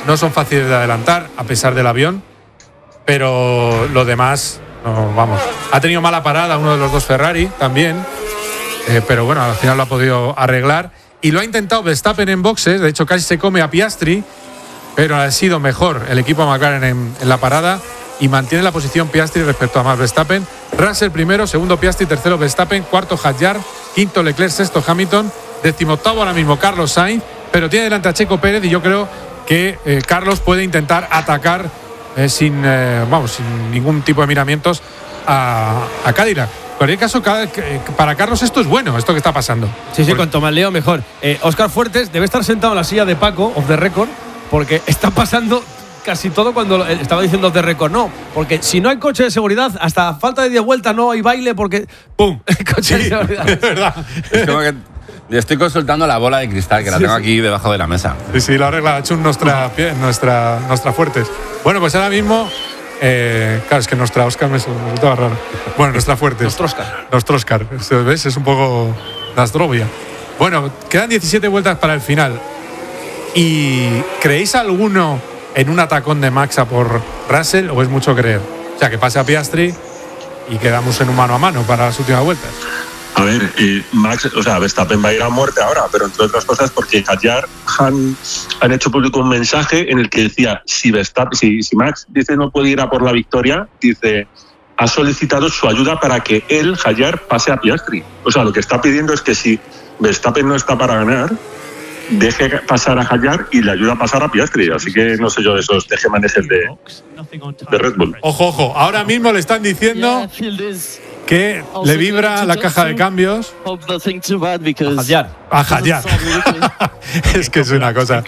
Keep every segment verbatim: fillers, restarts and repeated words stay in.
no son fáciles de adelantar, a pesar del avión, pero lo demás, no, vamos. Ha tenido mala parada uno de los dos Ferrari también, eh, pero bueno, al final lo ha podido arreglar. Y lo ha intentado Verstappen en boxes, de hecho casi se come a Piastri, pero ha sido mejor el equipo McLaren en, en la parada y mantiene la posición Piastri respecto a Max Verstappen. Russell primero, segundo Piastri, tercero Verstappen, cuarto Hadjar, quinto Leclerc, sexto Hamilton, decimoctavo ahora mismo Carlos Sainz, pero tiene delante a Checo Pérez y yo creo que eh, Carlos puede intentar atacar eh, sin, eh, vamos, sin ningún tipo de miramientos a, a Cadillac. En cualquier caso, para Carlos esto es bueno, esto que está pasando. Sí, sí, porque cuanto más leo mejor. Eh, Óscar Fuertes debe estar sentado en la silla de Paco, off the record, porque está pasando casi todo cuando estaba diciendo off the record. No, porque si no hay coche de seguridad, hasta falta de diez vueltas no hay baile porque ¡pum! El coche sí, de seguridad. Es verdad. Es como que estoy consultando la bola de cristal, que la sí, tengo sí. aquí debajo de la mesa. Sí, sí, la arregla, ha hecho nuestra, nuestra, nuestra Fuertes. Bueno, pues ahora mismo... Eh, claro, es que nuestra Oscar me resultaba raro. Bueno, nuestra Fuertes. Nuestro Oscar. Nuestro Oscar. ¿Ves? Es un poco Nastrovia. Bueno, quedan diecisiete vueltas para el final. ¿Y creéis alguno en un atacón de Max a por Russell o es mucho creer? O sea, que pase a Piastri y quedamos en un mano a mano para las últimas vueltas. A ver, eh, Max, o sea, Verstappen va a ir a muerte ahora, pero entre otras cosas porque Hadjar han, han hecho público un mensaje en el que decía, si Verstappen, si, si Max dice no puede ir a por la victoria, dice, ha solicitado su ayuda para que él, Hadjar, pase a Piastri. O sea, lo que está pidiendo es que si Verstappen no está para ganar, deje pasar a Hadjar y le ayuda a pasar a Piastri. Así que no sé yo de esos tejemanejes de, de Red Bull. Ojo, ojo, ahora mismo le están diciendo que le vibra la caja de cambios a Hadjar. A Hadjar. Es que es una cosa.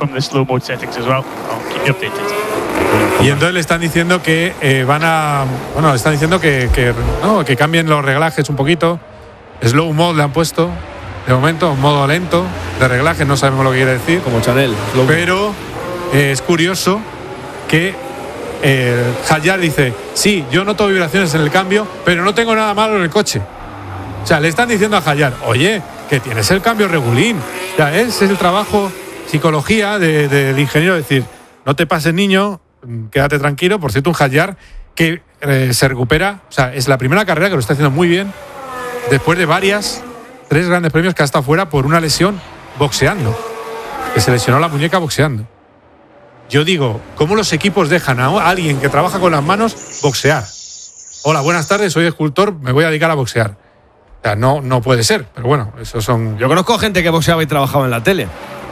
Y entonces le están diciendo que eh, van a... Bueno, le están diciendo que, que, no, que cambien los reglajes un poquito. Slow mode le han puesto. De momento, modo lento de reglaje, no sabemos lo que quiere decir. Como Chanel. Pero eh, es curioso que eh, Hadjar dice, sí, yo noto vibraciones en el cambio, pero no tengo nada malo en el coche. O sea, le están diciendo a Hadjar, oye, que tienes el cambio regulín. O sea, ese es el trabajo, psicología de, de, del ingeniero, decir, no te pases, niño, quédate tranquilo. Por cierto, un Hadjar que eh, se recupera, o sea, es la primera carrera que lo está haciendo muy bien, después de varias... Tres grandes premios que ha estado fuera por una lesión boxeando. Que se lesionó la muñeca boxeando. Yo digo, ¿cómo los equipos dejan a alguien que trabaja con las manos boxear? Hola, buenas tardes, soy escultor, me voy a dedicar a boxear. O sea, no, no puede ser, pero bueno, esos son... Yo conozco gente que boxeaba y trabajaba en la tele.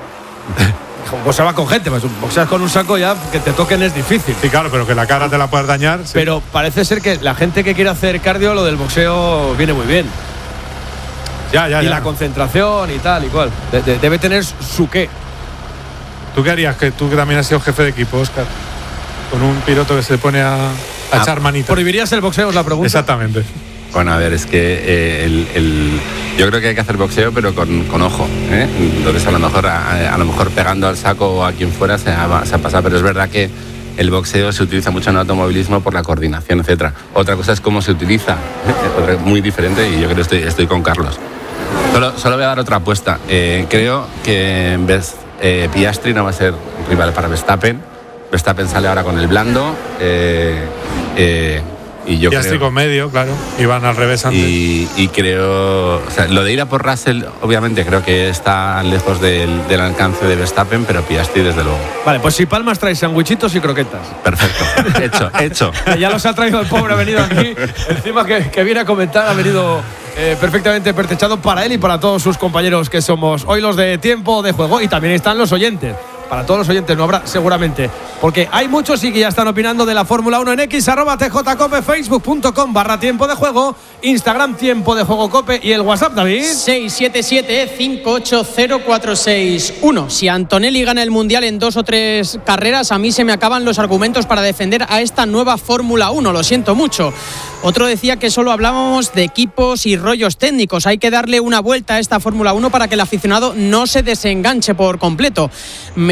Boxeaba con gente, pues boxeas con un saco ya, que te toquen es difícil. Sí, claro, pero que la cara te la puedas dañar. Sí. Pero parece ser que la gente que quiere hacer cardio, lo del boxeo viene muy bien. Ya, ya, y ya. la concentración y tal y cual. De, de, debe tener su qué. ¿Tú qué harías? Que tú que también has sido jefe de equipo, Óscar. Con un piloto que se pone a, a ah, echar manitas. ¿Prohibirías el boxeo? Es la pregunta. Exactamente. Bueno, a ver, es que eh, el, el, yo creo que hay que hacer boxeo, pero con, con ojo, ¿eh? Entonces a lo mejor a, a lo mejor pegando al saco o a quien fuera se ha, se ha pasado, pero es verdad que el boxeo se utiliza mucho en el automovilismo por la coordinación, etcétera. Otra cosa es cómo se utiliza, ¿eh? Muy diferente, y yo creo que estoy, estoy con Carlos. Solo, solo voy a dar otra apuesta. Eh, creo que en vez eh, Piastri no va a ser rival para Verstappen. Verstappen sale ahora con el blando. Eh, eh, y yo Piastri creo, con medio, claro. Y van al revés antes. Y, y creo... O sea, lo de ir a por Russell, obviamente, creo que está lejos del, del alcance de Verstappen, pero Piastri, desde luego. Vale, pues si Palmas trae sandwichitos y croquetas. Perfecto. hecho, hecho. Ya los ha traído el pobre, ha venido aquí. Encima que, que viene a comentar, ha venido... Eh, perfectamente pertrechado para él y para todos sus compañeros que somos hoy los de Tiempo de Juego, y también están los oyentes. Para todos los oyentes no habrá seguramente, porque hay muchos y que ya están opinando de la Fórmula uno en X, arroba tjcope, facebook punto com barra Tiempo de Juego, Instagram Tiempo de Juego Cope y el WhatsApp, David. seis siete siete, cinco ocho cero, cuatro seis uno. Si Antonelli gana el Mundial en dos o tres carreras, a mí se me acaban los argumentos para defender a esta nueva Fórmula uno, lo siento mucho. Otro decía que solo hablábamos de equipos y rollos técnicos. Hay que darle una vuelta a esta Fórmula uno para que el aficionado no se desenganche por completo. Me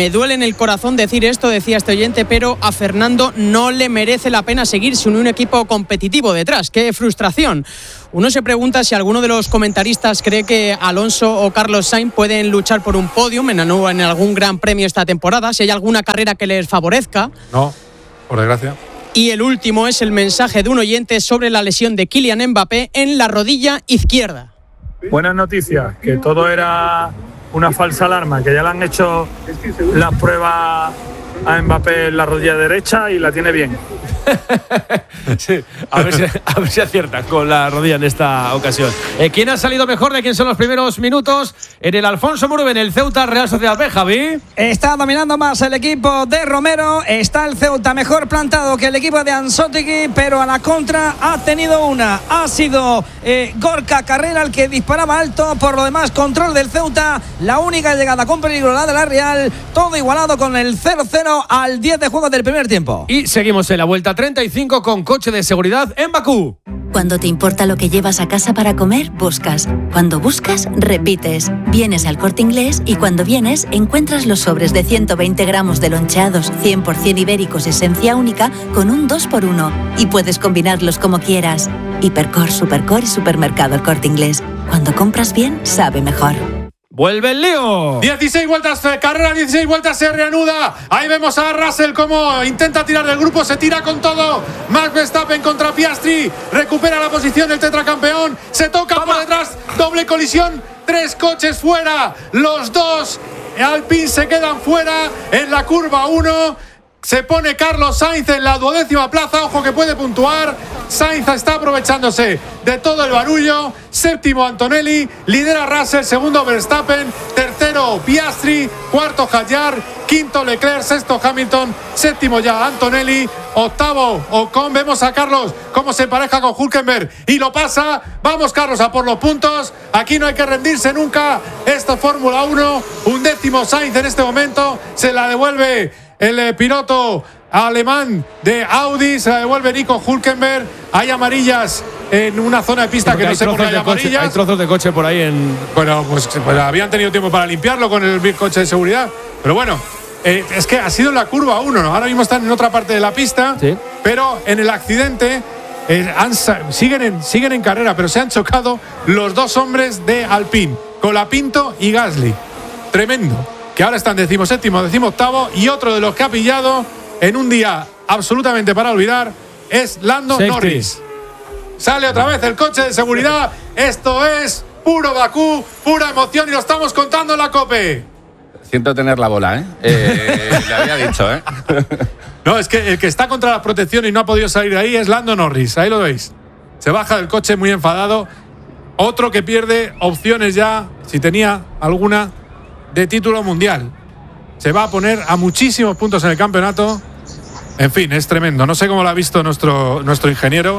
Me duele en el corazón decir esto, decía este oyente, pero a Fernando no le merece la pena seguir sin un equipo competitivo detrás. ¡Qué frustración! Uno se pregunta si alguno de los comentaristas cree que Alonso o Carlos Sainz pueden luchar por un podium en, en algún gran premio esta temporada, si hay alguna carrera que les favorezca. No, por desgracia. Y el último es el mensaje de un oyente sobre la lesión de Kylian Mbappé en la rodilla izquierda. Buenas noticias, que todo era una falsa alarma, que ya le han hecho las pruebas a Mbappé en la rodilla derecha y la tiene bien. Sí, a ver si, a ver si aciertan con la rodilla en esta ocasión. Eh, ¿Quién ha salido mejor? ¿De quién son los primeros minutos? En el Alfonso Murube, en el Ceuta Real Sociedad B, Javi. Está dominando más el equipo de Romero. Está el Ceuta mejor plantado que el equipo de Ansótegui, pero a la contra ha tenido una. Ha sido eh, Gorka Carrera el que disparaba alto. Por lo demás, control del Ceuta. La única llegada con peligro, la de la Real. Todo igualado con el cero cero al diez de juego del primer tiempo. Y seguimos en la vuelta treinta y cinco con coche de seguridad en Bakú. Cuando te importa lo que llevas a casa para comer, buscas. Cuando buscas, repites. Vienes al Corte Inglés y cuando vienes, encuentras los sobres de ciento veinte gramos de loncheados cien por ciento ibéricos esencia única con un dos por uno. Y puedes combinarlos como quieras. Hipercor, Supercor y Supermercado El Corte Inglés. Cuando compras bien, sabe mejor. ¡Vuelve el lío! dieciséis vueltas, carrera, dieciséis vueltas, se reanuda. Ahí vemos a Russell como intenta tirar del grupo, se tira con todo. Max Verstappen contra Piastri, recupera la posición el tetracampeón, se toca Toma. por detrás, doble colisión, tres coches fuera, los dos Alpine se quedan fuera en la curva uno. Se pone Carlos Sainz en la duodécima plaza, ojo que puede puntuar. Sainz está aprovechándose de todo el barullo. Séptimo Antonelli, lidera Russell, segundo Verstappen, tercero Piastri, cuarto Hadjar, quinto Leclerc, sexto Hamilton, séptimo ya Antonelli, octavo Ocon. Vemos a Carlos cómo se empareja con Hülkenberg y lo pasa. Vamos Carlos a por los puntos. Aquí no hay que rendirse nunca. Esto es Fórmula uno. Un décimo Sainz en este momento. Se la devuelve el piloto alemán de Audi, se la devuelve Nico Hülkenberg. Hay amarillas en una zona de pista, sí, que no sé por qué hay amarillas. Hay trozos de coche por ahí en… Bueno, pues, pues habían tenido tiempo para limpiarlo con el coche de seguridad. Pero bueno, eh, es que ha sido en la curva uno, ¿no? Ahora mismo están en otra parte de la pista, sí. Pero en el accidente eh, han, siguen, en, siguen en carrera, pero se han chocado los dos hombres de Alpine, Colapinto y Gasly. Tremendo. Que ahora están decimoséptimo, decimoctavo, y otro de los que ha pillado en un día absolutamente para olvidar es Lando Safety. Norris. Sale otra vez el coche de seguridad. Esto es puro Bakú, pura emoción y lo estamos contando en la COPE. Siento tener la bola, ¿eh? eh le había dicho, ¿eh? No, es que el que está contra la protección y no ha podido salir de ahí es Lando Norris. Ahí lo veis. Se baja del coche muy enfadado. Otro que pierde opciones ya, si tenía alguna, de título mundial. Se va a poner a muchísimos puntos en el campeonato. En fin, es tremendo. No sé cómo lo ha visto nuestro, nuestro ingeniero,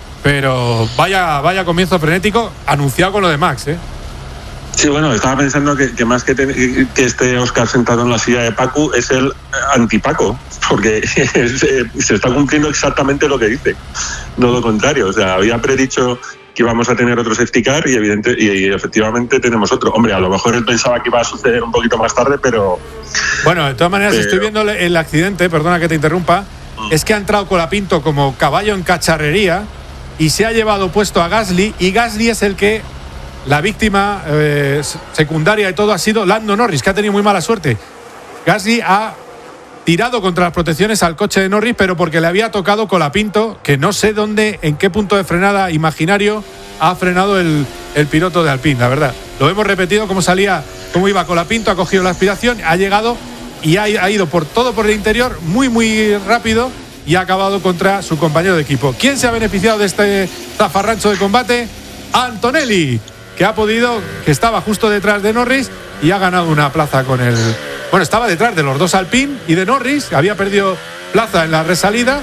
pero vaya, vaya comienzo frenético anunciado con lo de Max, ¿eh? Sí, bueno, estaba pensando que, que más que, te, que esté Óscar sentado en la silla de Paco, es el antipaco, porque es, se está cumpliendo exactamente lo que dice, no lo contrario. O sea, había predicho que íbamos a tener otro safety car y, evidente, y, y efectivamente tenemos otro. Hombre, a lo mejor él pensaba que iba a suceder un poquito más tarde, pero… Bueno, de todas maneras, pero, estoy viendo el accidente, perdona que te interrumpa, mm. es que ha entrado Colapinto como caballo en cacharrería y se ha llevado puesto a Gasly, y Gasly es el que… La víctima eh, secundaria de todo ha sido Lando Norris, que ha tenido muy mala suerte. Gasly ha tirado contra las protecciones al coche de Norris, pero porque le había tocado Colapinto, que no sé dónde, en qué punto de frenada imaginario ha frenado el, el piloto de Alpine, la verdad. Lo hemos repetido, cómo salía, cómo iba Colapinto, ha cogido la aspiración, ha llegado y ha, ha ido por todo por el interior, muy, muy rápido, y ha acabado contra su compañero de equipo. ¿Quién se ha beneficiado de este zafarrancho de combate? Antonelli, que ha podido, que estaba justo detrás de Norris y ha ganado una plaza con el… Bueno, estaba detrás de los dos Alpine y de Norris, había perdido plaza en la resalida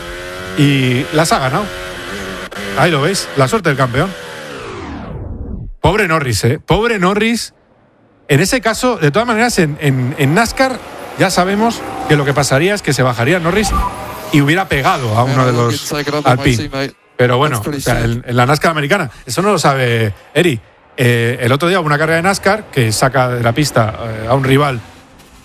y las ha ganado. Ahí lo veis, la suerte del campeón. Pobre Norris, ¿eh? Pobre Norris. En ese caso, de todas maneras, en, en, en NASCAR ya sabemos que lo que pasaría es que se bajaría Norris y hubiera pegado a uno de los Alpine. Pero bueno, o sea, en, en la NASCAR americana, eso no lo sabe Eri. Eh, el otro día hubo una carrera de NASCAR que saca de la pista eh, a un rival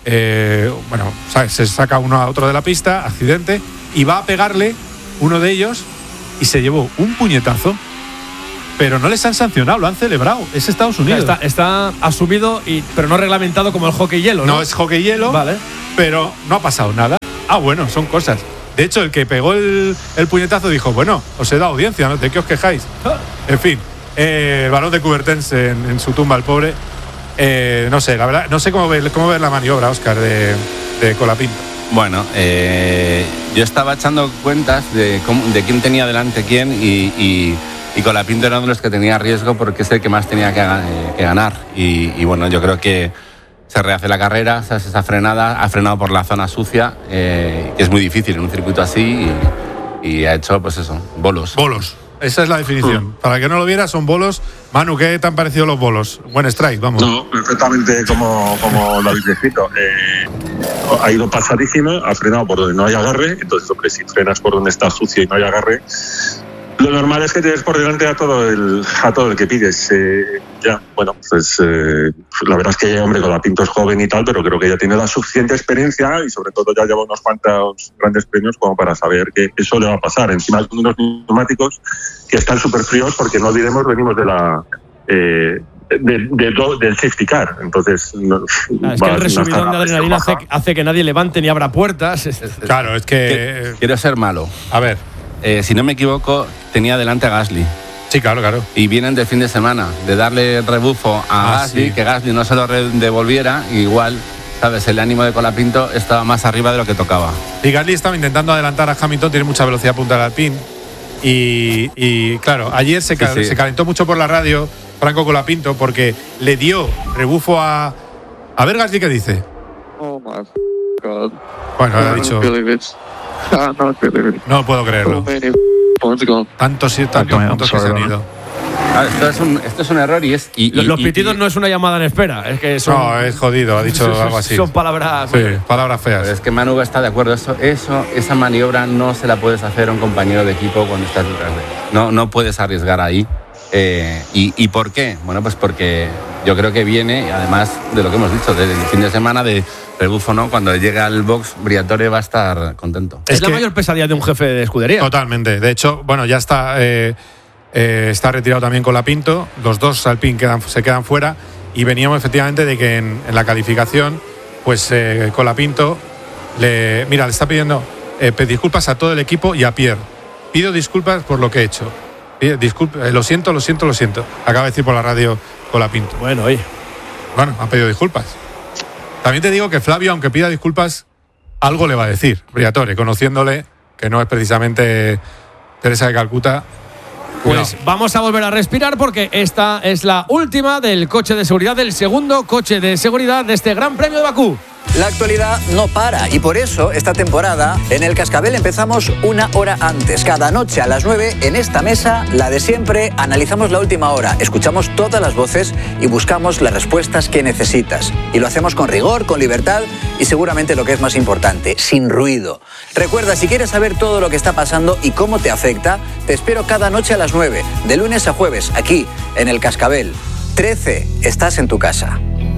eh, bueno, ¿sabes? Se saca uno a otro de la pista, accidente, y va a pegarle uno de ellos y se llevó un puñetazo, pero no les han sancionado, lo han celebrado. Es Estados Unidos. Está, está asumido, y, pero no reglamentado como el hockey hielo, ¿no? No es hockey hielo, vale, pero no ha pasado nada. Ah, bueno, son cosas. De hecho, el que pegó el, el puñetazo dijo, bueno, os he dado audiencia, ¿no? ¿De qué os quejáis? En fin, eh, el balón de Coubertin en, en su tumba, el pobre. Eh, no sé, la verdad, no sé cómo ver, cómo ver la maniobra, Óscar, de, de Colapinto. Bueno, eh, yo estaba echando cuentas de, cómo, de quién tenía delante quién y, y, y Colapinto era uno de los que tenía riesgo porque es el que más tenía que, eh, que ganar. Y, y bueno, yo creo que se rehace la carrera, se hace esa frenada, ha frenado por la zona sucia, eh, que es muy difícil en un circuito así, y, y ha hecho, pues eso, bolos. Bolos, esa es la definición. Mm. Para el que no lo viera, son bolos. Manu, ¿qué te han parecido los bolos? Buen strike, vamos. No, perfectamente como, como lo habéis descrito. Eh, ha ido pasadísimo, ha frenado por donde no hay agarre, entonces, hombre, si frenas por donde está sucio y no hay agarre, lo normal es que tienes por delante a todo el, a todo el que pides. Eh, ya, bueno, pues eh, la verdad es que, hombre, Colapinto es joven y tal, pero creo que ya tiene la suficiente experiencia y sobre todo ya lleva unos cuantos grandes premios como para saber que eso le va a pasar. Encima con unos neumáticos que están súper fríos porque, no olvidemos, venimos de la... Eh, de, de, de, del safety car, entonces no, ah, es que el resumidón de adrenalina hace, hace que nadie levante ni abra puertas. Claro, es que quiero ser malo. A ver, eh, si no me equivoco, tenía delante a Gasly. Sí, claro, claro. Y vienen del fin de semana de darle rebufo a ah, Gasly, sí. que Gasly no se lo devolviera, igual, sabes, el ánimo de Colapinto estaba más arriba de lo que tocaba. Y Gasly estaba intentando adelantar a Hamilton, tiene mucha velocidad punta del Alpine. Y, y claro, ayer se, cal, sí, sí. se calentó mucho por la radio Franco Colapinto porque le dio rebufo a. A ver, Gasly, ¿qué dice? Oh my God. Bueno, ha dicho. No puedo creerlo. Tantos y tantos puntos que se han ido. Ah, esto, es un, esto es un error y es. Y, y, los pitidos y, no es una llamada en espera, es que son. No, es jodido, ha dicho algo así. Son palabras. Sí, palabras feas. Es que Manu está de acuerdo. Eso, eso, esa maniobra no se la puedes hacer a un compañero de equipo cuando estás detrás de él. No, no puedes arriesgar ahí. Eh, y, ¿Y por qué? Bueno, pues porque yo creo que viene, además de lo que hemos dicho, del fin de semana de rebufo, ¿no? Cuando llega al box, Briatore va a estar contento. Es, es la mayor pesadilla de un jefe de escudería. Totalmente. De hecho, bueno, ya está. Eh, Eh, está retirado también Colapinto, los dos Alpine quedan, se quedan fuera y veníamos efectivamente de que en, en la calificación pues eh, Colapinto le, mira, le está pidiendo eh, disculpas a todo el equipo y a Pierre. Pido disculpas por lo que he hecho. Pido, disculpa, eh, lo siento, lo siento, lo siento. Acaba de decir por la radio Colapinto. Bueno, oye. Bueno, ha pedido disculpas. También te digo que Flavio, aunque pida disculpas, algo le va a decir, Briatore, conociéndole que no es precisamente Teresa de Calcuta. Pues no. Vamos a volver a respirar porque esta es la última del coche de seguridad, del segundo coche de seguridad de este Gran Premio de Bakú. La actualidad no para y por eso esta temporada en el Cascabel empezamos una hora antes. Cada noche a las nueve en esta mesa, la de siempre, analizamos la última hora, escuchamos todas las voces y buscamos las respuestas que necesitas. Y lo hacemos con rigor, con libertad y seguramente lo que es más importante, sin ruido. Recuerda, si quieres saber todo lo que está pasando y cómo te afecta, te espero cada noche a las nueve, de lunes a jueves, aquí en el Cascabel. trece, estás en tu casa.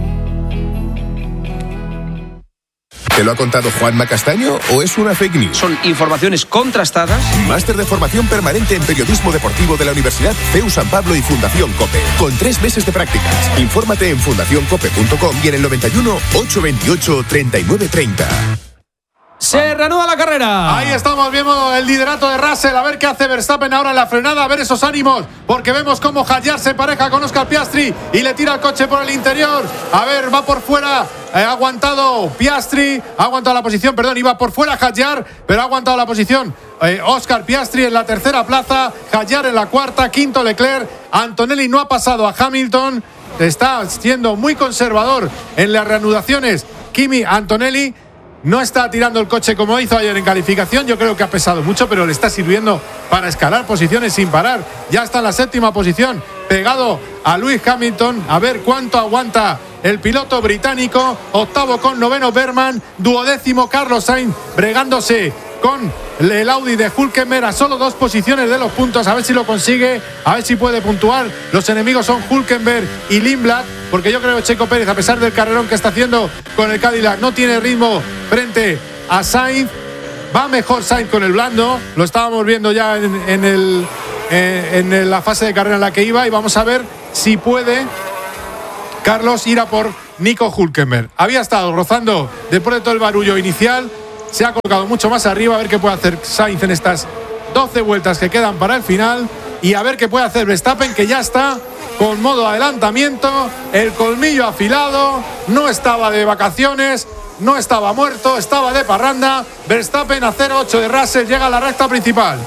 ¿Te lo ha contado Juanma Castaño o es una fake news? Son informaciones contrastadas. Máster de formación permanente en periodismo deportivo de la Universidad C E U San Pablo y Fundación COPE. Con tres meses de prácticas. Infórmate en fundación cope punto com y en el noventa y uno, ochocientos veintiocho, treinta y nueve treinta. Se reanuda la carrera. Ahí estamos viendo el liderato de Russell. A ver qué hace Verstappen ahora en la frenada. A ver esos ánimos. Porque vemos cómo Hadjar se pareja con Oscar Piastri y le tira el coche por el interior. A ver, va por fuera. Ha aguantado Piastri. Ha aguantado la posición. Perdón, iba por fuera Hadjar, pero ha aguantado la posición. Eh, Oscar Piastri en la tercera plaza. Hadjar en la cuarta. Quinto Leclerc. Antonelli no ha pasado a Hamilton. Está siendo muy conservador en las reanudaciones. Kimi Antonelli. No está tirando el coche como hizo ayer en calificación. Yo creo que ha pesado mucho, pero le está sirviendo para escalar posiciones sin parar. Ya está en la séptima posición, pegado a Lewis Hamilton. A ver cuánto aguanta el piloto británico. Octavo con noveno Berman. Duodécimo Carlos Sainz, bregándose con el Audi de Hülkenberg a solo dos posiciones de los puntos. A ver si lo consigue, a ver si puede puntuar. Los enemigos son Hülkenberg y Lindblad. porque yo creo que Checo Pérez, a pesar del carrerón que está haciendo con el Cadillac, no tiene ritmo frente a Sainz. Va mejor Sainz con el blando, lo estábamos viendo ya en, en, el, en, en la fase de carrera en la que iba, y vamos a ver si puede Carlos ir a por Nico Hülkenberg. Había estado rozando después de todo el barullo inicial, se ha colocado mucho más arriba, a ver qué puede hacer Sainz en estas doce vueltas que quedan para el final, y a ver qué puede hacer Verstappen, que ya está con modo adelantamiento, el colmillo afilado, no estaba de vacaciones, no estaba muerto, estaba de parranda. Verstappen a cero ocho de Russell, llega a la recta principal.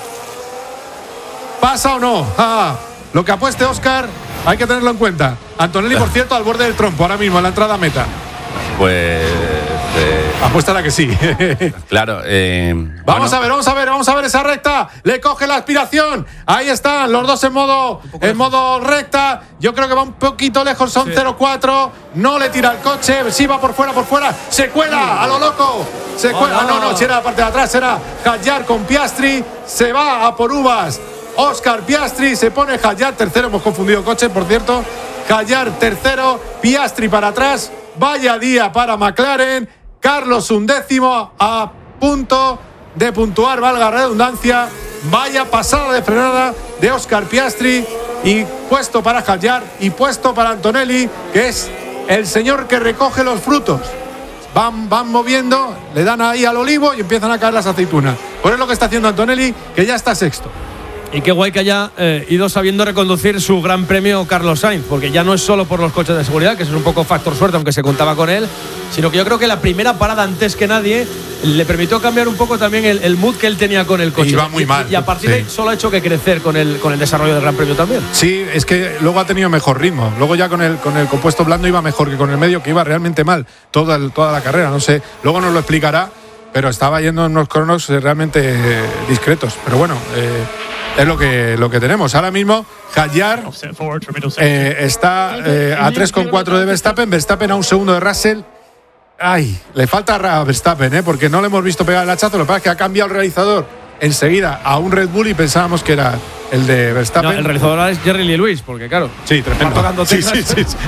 ¿Pasa o no? Ah, lo que apueste Óscar hay que tenerlo en cuenta. Antonelli, por cierto, al borde del trompo ahora mismo, en la entrada a meta. Pues... Eh, Apuesta que sí. Claro. Eh, vamos bueno. a ver, vamos a ver, vamos a ver esa recta. Le coge la aspiración. Ahí están los dos en modo, en modo recta. Yo creo que va un poquito lejos, son sí. cero cuatro. No le tira el coche. Sí, va por fuera, por fuera. Se cuela a lo loco. Se cuela. Oh, no, no, no, si era la parte de atrás, era Hadjar con Piastri. Se va a por uvas. Oscar Piastri, se pone Hadjar tercero. Hemos confundido coche, por cierto. Hadjar tercero. Piastri para atrás. Vaya día para McLaren. Carlos undécimo, a punto de puntuar, valga la redundancia. Vaya pasada de frenada de Oscar Piastri, y puesto para Hadjar y puesto para Antonelli, que es el señor que recoge los frutos. Van, van moviendo, le dan ahí al olivo y empiezan a caer las aceitunas. Por eso es lo que está haciendo Antonelli, que ya está sexto. Y qué guay que haya eh, ido sabiendo reconducir su gran premio Carlos Sainz, porque ya no es solo por los coches de seguridad, que eso es un poco factor suerte, aunque se contaba con él, sino que yo creo que la primera parada antes que nadie le permitió cambiar un poco también el, el mood que él tenía con el coche. Y va muy mal. Y, y a partir sí. de ahí solo ha hecho que crecer con el, con el desarrollo del gran premio también. Sí, es que luego ha tenido mejor ritmo. Luego ya con el, con el compuesto blando iba mejor que con el medio, que iba realmente mal toda, el, toda la carrera. No sé, luego nos lo explicará, pero estaba yendo en unos cronos realmente eh, discretos. Pero bueno, eh, es lo que, lo que tenemos. Ahora mismo, Hadjar eh, está eh, a tres coma cuatro de Verstappen, Verstappen a un segundo de Russell. Ay, le falta a Verstappen, ¿eh? Porque no le hemos visto pegar el hachazo. Lo que pasa es que ha cambiado el realizador enseguida a un Red Bull y pensábamos que era el de Verstappen. No, el realizador es Jerry Lee Lewis, porque claro. Sí, tremendo. Tocando sí, sí, sí, sí.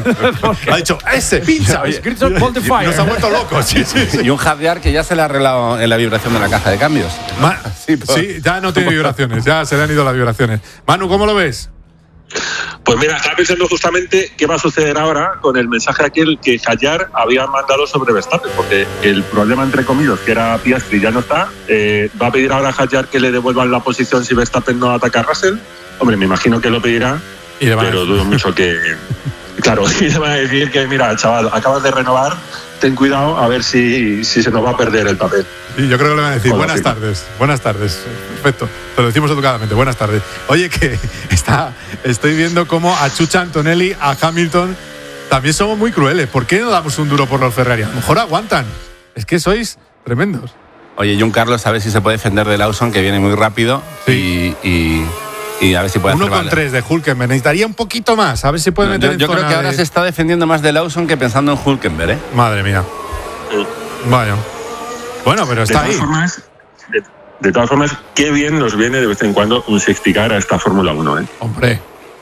Ha dicho, ese pincha. Oye, nos ha vuelto locos. Sí, sí, sí. Y un Hadjar que ya se le ha arreglado en la vibración de la caja de cambios. Ma sí, por... sí, ya no tiene vibraciones, ya se le han ido las vibraciones. Manu, ¿cómo lo ves? Pues mira, estaba pensando justamente qué va a suceder ahora con el mensaje aquel que Hadjar había mandado sobre Verstappen, porque el problema, entre comillas, que era Piastri, ya no está. Eh, va a pedir ahora a Hadjar que le devuelvan la posición si Verstappen no ataca a Russell. Hombre, me imagino que lo pedirá, y le pero dudo mucho que... Claro, y le van a decir que, mira, chaval, acabas de renovar, ten cuidado a ver si, si se nos va a perder el papel. Y yo creo que le van a decir, buenas tardes, buenas tardes, perfecto, te lo decimos educadamente, buenas tardes. Oye, que está, estoy viendo cómo achucha Antonelli a Hamilton. También somos muy crueles, ¿por qué no damos un duro por los Ferrari? A lo mejor aguantan, es que sois tremendos. Oye, John Carlos, a ver si se puede defender de Lawson, que viene muy rápido, sí. y... y... Y a ver si puede uno hacer con tres de Hülkenberg. Necesitaría un poquito más. A ver si puede no, meter yo, en yo zona creo que ahora de... se está defendiendo más de Lawson que pensando en Hülkenberg, ¿eh? Madre mía. Sí. Vaya. Bueno, pero está de ahí. Todas formas, de, de todas formas, qué bien nos viene de vez en cuando un safety car a esta Fórmula uno, ¿eh? Hombre.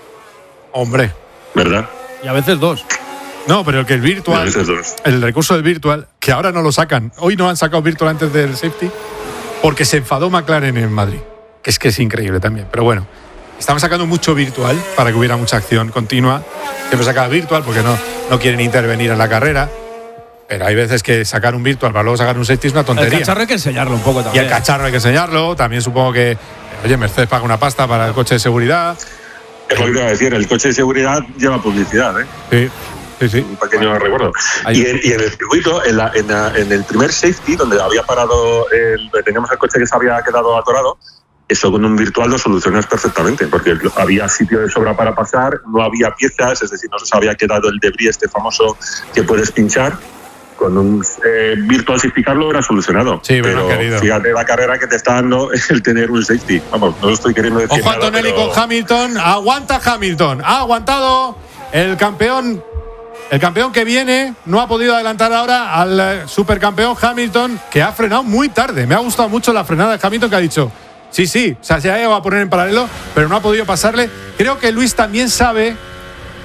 Hombre. ¿Verdad? Y a veces dos. No, pero el que el virtual. Y a veces dos. El recurso del virtual, que ahora no lo sacan. Hoy no han sacado virtual antes del safety, porque se enfadó McLaren en Madrid. Que es que es increíble también. Pero bueno. Estamos sacando mucho virtual para que hubiera mucha acción continua. Siempre saca virtual porque no, no quieren intervenir en la carrera. Pero hay veces que sacar un virtual para luego sacar un safety es una tontería. El cacharro hay que enseñarlo un poco también. Y el cacharro hay que enseñarlo. También supongo que, oye, Mercedes paga una pasta para el coche de seguridad. Es lo que te iba a decir, el coche de seguridad lleva publicidad, ¿eh? Sí. Sí, sí. Un pequeño recuerdo. Y en, y en el circuito, en, la, en, la, en el primer safety, donde había parado, el, teníamos el coche que se había quedado atorado, eso con un virtual lo solucionas perfectamente, porque había sitio de sobra para pasar, no había piezas, es decir, no se había quedado el debris este famoso que puedes pinchar. Con un eh, virtual safety car lo hubiera solucionado. Sí, pero querido. Fíjate la carrera que te está dando el tener un safety. Vamos, no lo estoy queriendo decir. Ojo a Antonelli pero... con Hamilton. Aguanta Hamilton. Ha aguantado el campeón. El campeón que viene no ha podido adelantar ahora al supercampeón Hamilton, que ha frenado muy tarde. Me ha gustado mucho la frenada de Hamilton, que ha dicho... Sí, sí, o sea, se ha ido a poner en paralelo, pero no ha podido pasarle. Creo que Luis también sabe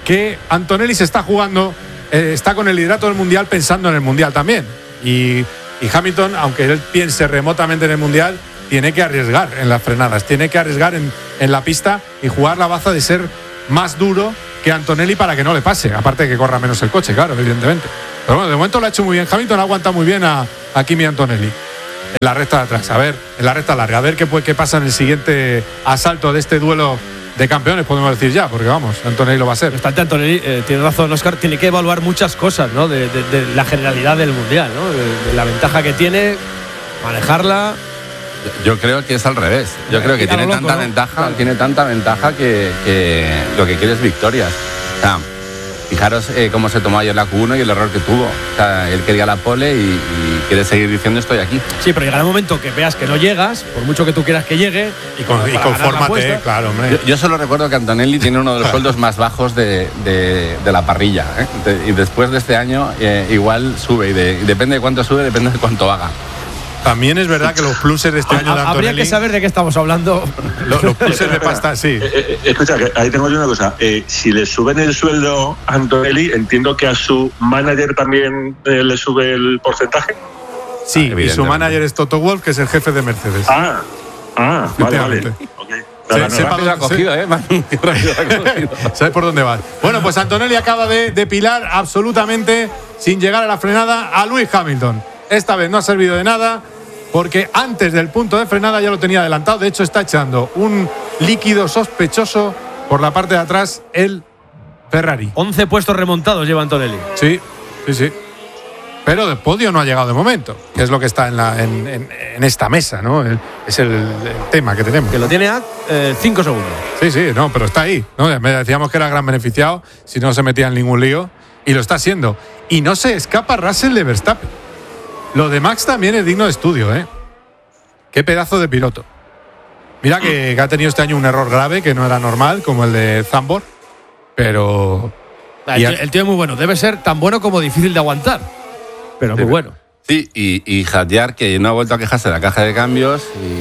que Antonelli se está jugando, eh, está con el liderato del Mundial pensando en el Mundial también. Y, y Hamilton, aunque él piense remotamente en el Mundial, tiene que arriesgar en las frenadas, tiene que arriesgar en, en la pista y jugar la baza de ser más duro que Antonelli para que no le pase, aparte de que corra menos el coche, claro, evidentemente. Pero bueno, de momento lo ha hecho muy bien Hamilton, ha aguantado muy bien a, a Kimi Antonelli en la recta de atrás, a ver, en la recta larga, a ver qué, qué pasa en el siguiente asalto de este duelo de campeones, podemos decir ya, porque vamos, Antonelli lo va a ser. Bastante Antonelli, eh, tiene razón Óscar, tiene que evaluar muchas cosas, ¿no? De, de, de la generalidad del Mundial, ¿no? De, de la ventaja que tiene, manejarla. Yo creo que es al revés. Yo creo que tiene loco, tanta ¿no? ventaja, Claro. tiene tanta ventaja que, que lo que quiere es victorias. O sea, fijaros eh, cómo se tomó ayer la Q uno y el error que tuvo. O sea, él quería la pole y, y quiere seguir diciendo estoy aquí. Sí, pero llegará el momento que veas que no llegas, por mucho que tú quieras que llegue. Y, con, y confórmate, claro, hombre. Yo, yo solo recuerdo que Antonelli tiene uno de los sueldos más bajos de, de, de la parrilla. ¿eh? De, y después de este año eh, igual sube. Y, de, y depende de cuánto sube, depende de cuánto haga. También es verdad que los pluses de este año de Antonelli… Habría que saber de qué estamos hablando. Los, los pluses de pasta, sí. Eh, eh, escucha, que ahí tengo yo una cosa. Eh, si le suben el sueldo a Antonelli, entiendo que a su manager también eh, le sube el porcentaje. Sí, y su manager es Toto Wolff, que es el jefe de Mercedes. Ah, ah, vale, vale. Okay. Se, sepa rápido ha cogido, ¿eh? ¿Sabes por dónde vas? Bueno, pues Antonelli acaba de depilar absolutamente, sin llegar a la frenada, a Lewis Hamilton. Esta vez no ha servido de nada, porque antes del punto de frenada ya lo tenía adelantado. De hecho, está echando un líquido sospechoso por la parte de atrás el Ferrari. once puestos remontados lleva Antonelli. Sí, sí, sí. Pero de podio no ha llegado de momento, que es lo que está en, la, en, en, en esta mesa, ¿no? El, es el, el tema que tenemos. Que lo tiene a cinco segundos. Sí, sí, no, pero está ahí, ¿no? Decíamos que era gran beneficiado si no se metía en ningún lío, y lo está haciendo. Y no se escapa Russell de Verstappen. Lo de Max también es digno de estudio, ¿eh? Qué pedazo de piloto. Mira que, que ha tenido este año un error grave que no era normal, como el de Zandvoort, pero… El tío, el tío es muy bueno, debe ser tan bueno como difícil de aguantar, pero muy bueno. Sí, y, y Hadjar, que no ha vuelto a quejarse de la caja de cambios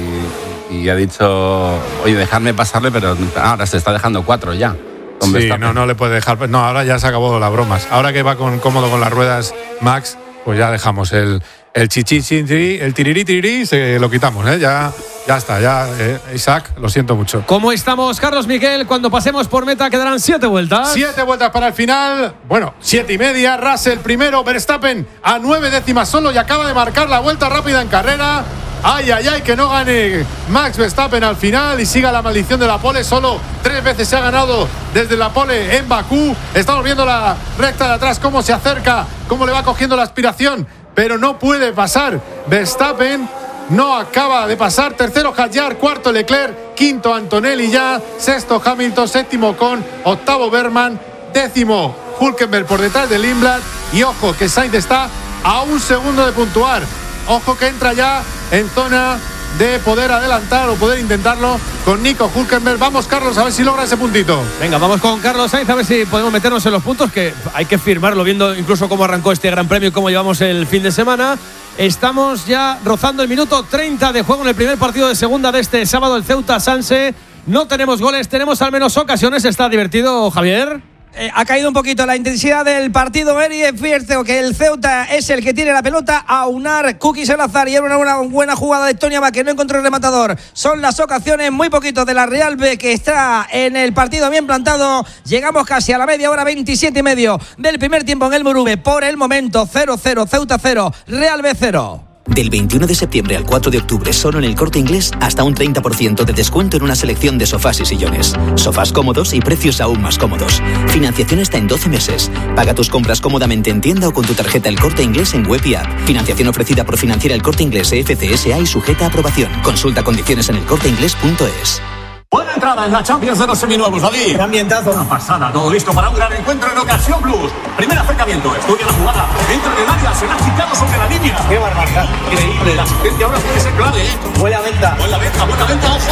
y, y ha dicho, oye, dejadme pasarle, pero ahora se está dejando cuatro ya. Sí, no, no le puede dejar. No, ahora ya se acabó las bromas. Ahora que va con, cómodo con las ruedas Max, pues ya dejamos el, el chichi, chichi, el tirirí, tirirí, se lo quitamos, ¿eh? Ya, ya está, ya, eh, Isaac, lo siento mucho. ¿Cómo estamos, Carlos Miquel? Cuando pasemos por meta quedarán siete vueltas. Siete vueltas para el final. Bueno, siete y media. Russell primero, Verstappen a nueve décimas solo y acaba de marcar la vuelta rápida en carrera. Ay, ay, ay, que no gane Max Verstappen al final y siga la maldición de la pole. Solo tres veces se ha ganado desde la pole en Bakú. Estamos viendo la recta de atrás, cómo se acerca, cómo le va cogiendo la aspiración, pero no puede pasar. Verstappen no acaba de pasar. Tercero Hadjar, cuarto Leclerc, quinto Antonelli ya, sexto Hamilton, séptimo Con, octavo Berman, décimo Hülkenberg por detrás de Lindblad. Y ojo que Sainz está a un segundo de puntuar. Ojo que entra ya en zona de poder adelantar o poder intentarlo con Nico Hülkenberg. Vamos, Carlos, a ver si logra ese puntito. Venga, vamos con Carlos Sainz a ver si podemos meternos en los puntos, que hay que firmarlo viendo incluso cómo arrancó este Gran Premio y cómo llevamos el fin de semana. Estamos ya rozando el minuto treinta de juego en el primer partido de segunda de este sábado, el Ceuta Sanse. No tenemos goles, tenemos al menos ocasiones. ¿Está divertido, Javier? Eh, ha caído un poquito la intensidad del partido, Eri. Es cierto que el Ceuta es el que tiene la pelota. A unar Kuki Salazar y era una, una buena jugada de Tony Abad, que no encontró el rematador. Son las ocasiones muy poquito de la Real B, que está en el partido bien plantado. Llegamos casi a la media hora, veintisiete y medio del primer tiempo en el Moruve. Por el momento cero cero, Ceuta cero, Real B cero. Del veintiuno de septiembre al cuatro de octubre, solo en el Corte Inglés, hasta un treinta por ciento de descuento en una selección de sofás y sillones. Sofás cómodos y precios aún más cómodos. Financiación hasta en doce meses. Paga tus compras cómodamente en tienda o con tu tarjeta El Corte Inglés en web y app. Financiación ofrecida por Financiera El Corte Inglés F C S A y sujeta a aprobación. Consulta condiciones en elcorteinglés punto es. Buena entrada en la Champions de los seminuevos, David. Qué ambientazo. Una pasada, todo listo para un gran encuentro en Ocasión Plus. Primer acercamiento, estudia la jugada. Dentro del área, se la ha quitado sobre la línea. Qué barbaridad. Increíble. La asistencia ahora puede ser clave, ¿eh? Buena venta. Buena venta, buena venta, ojo.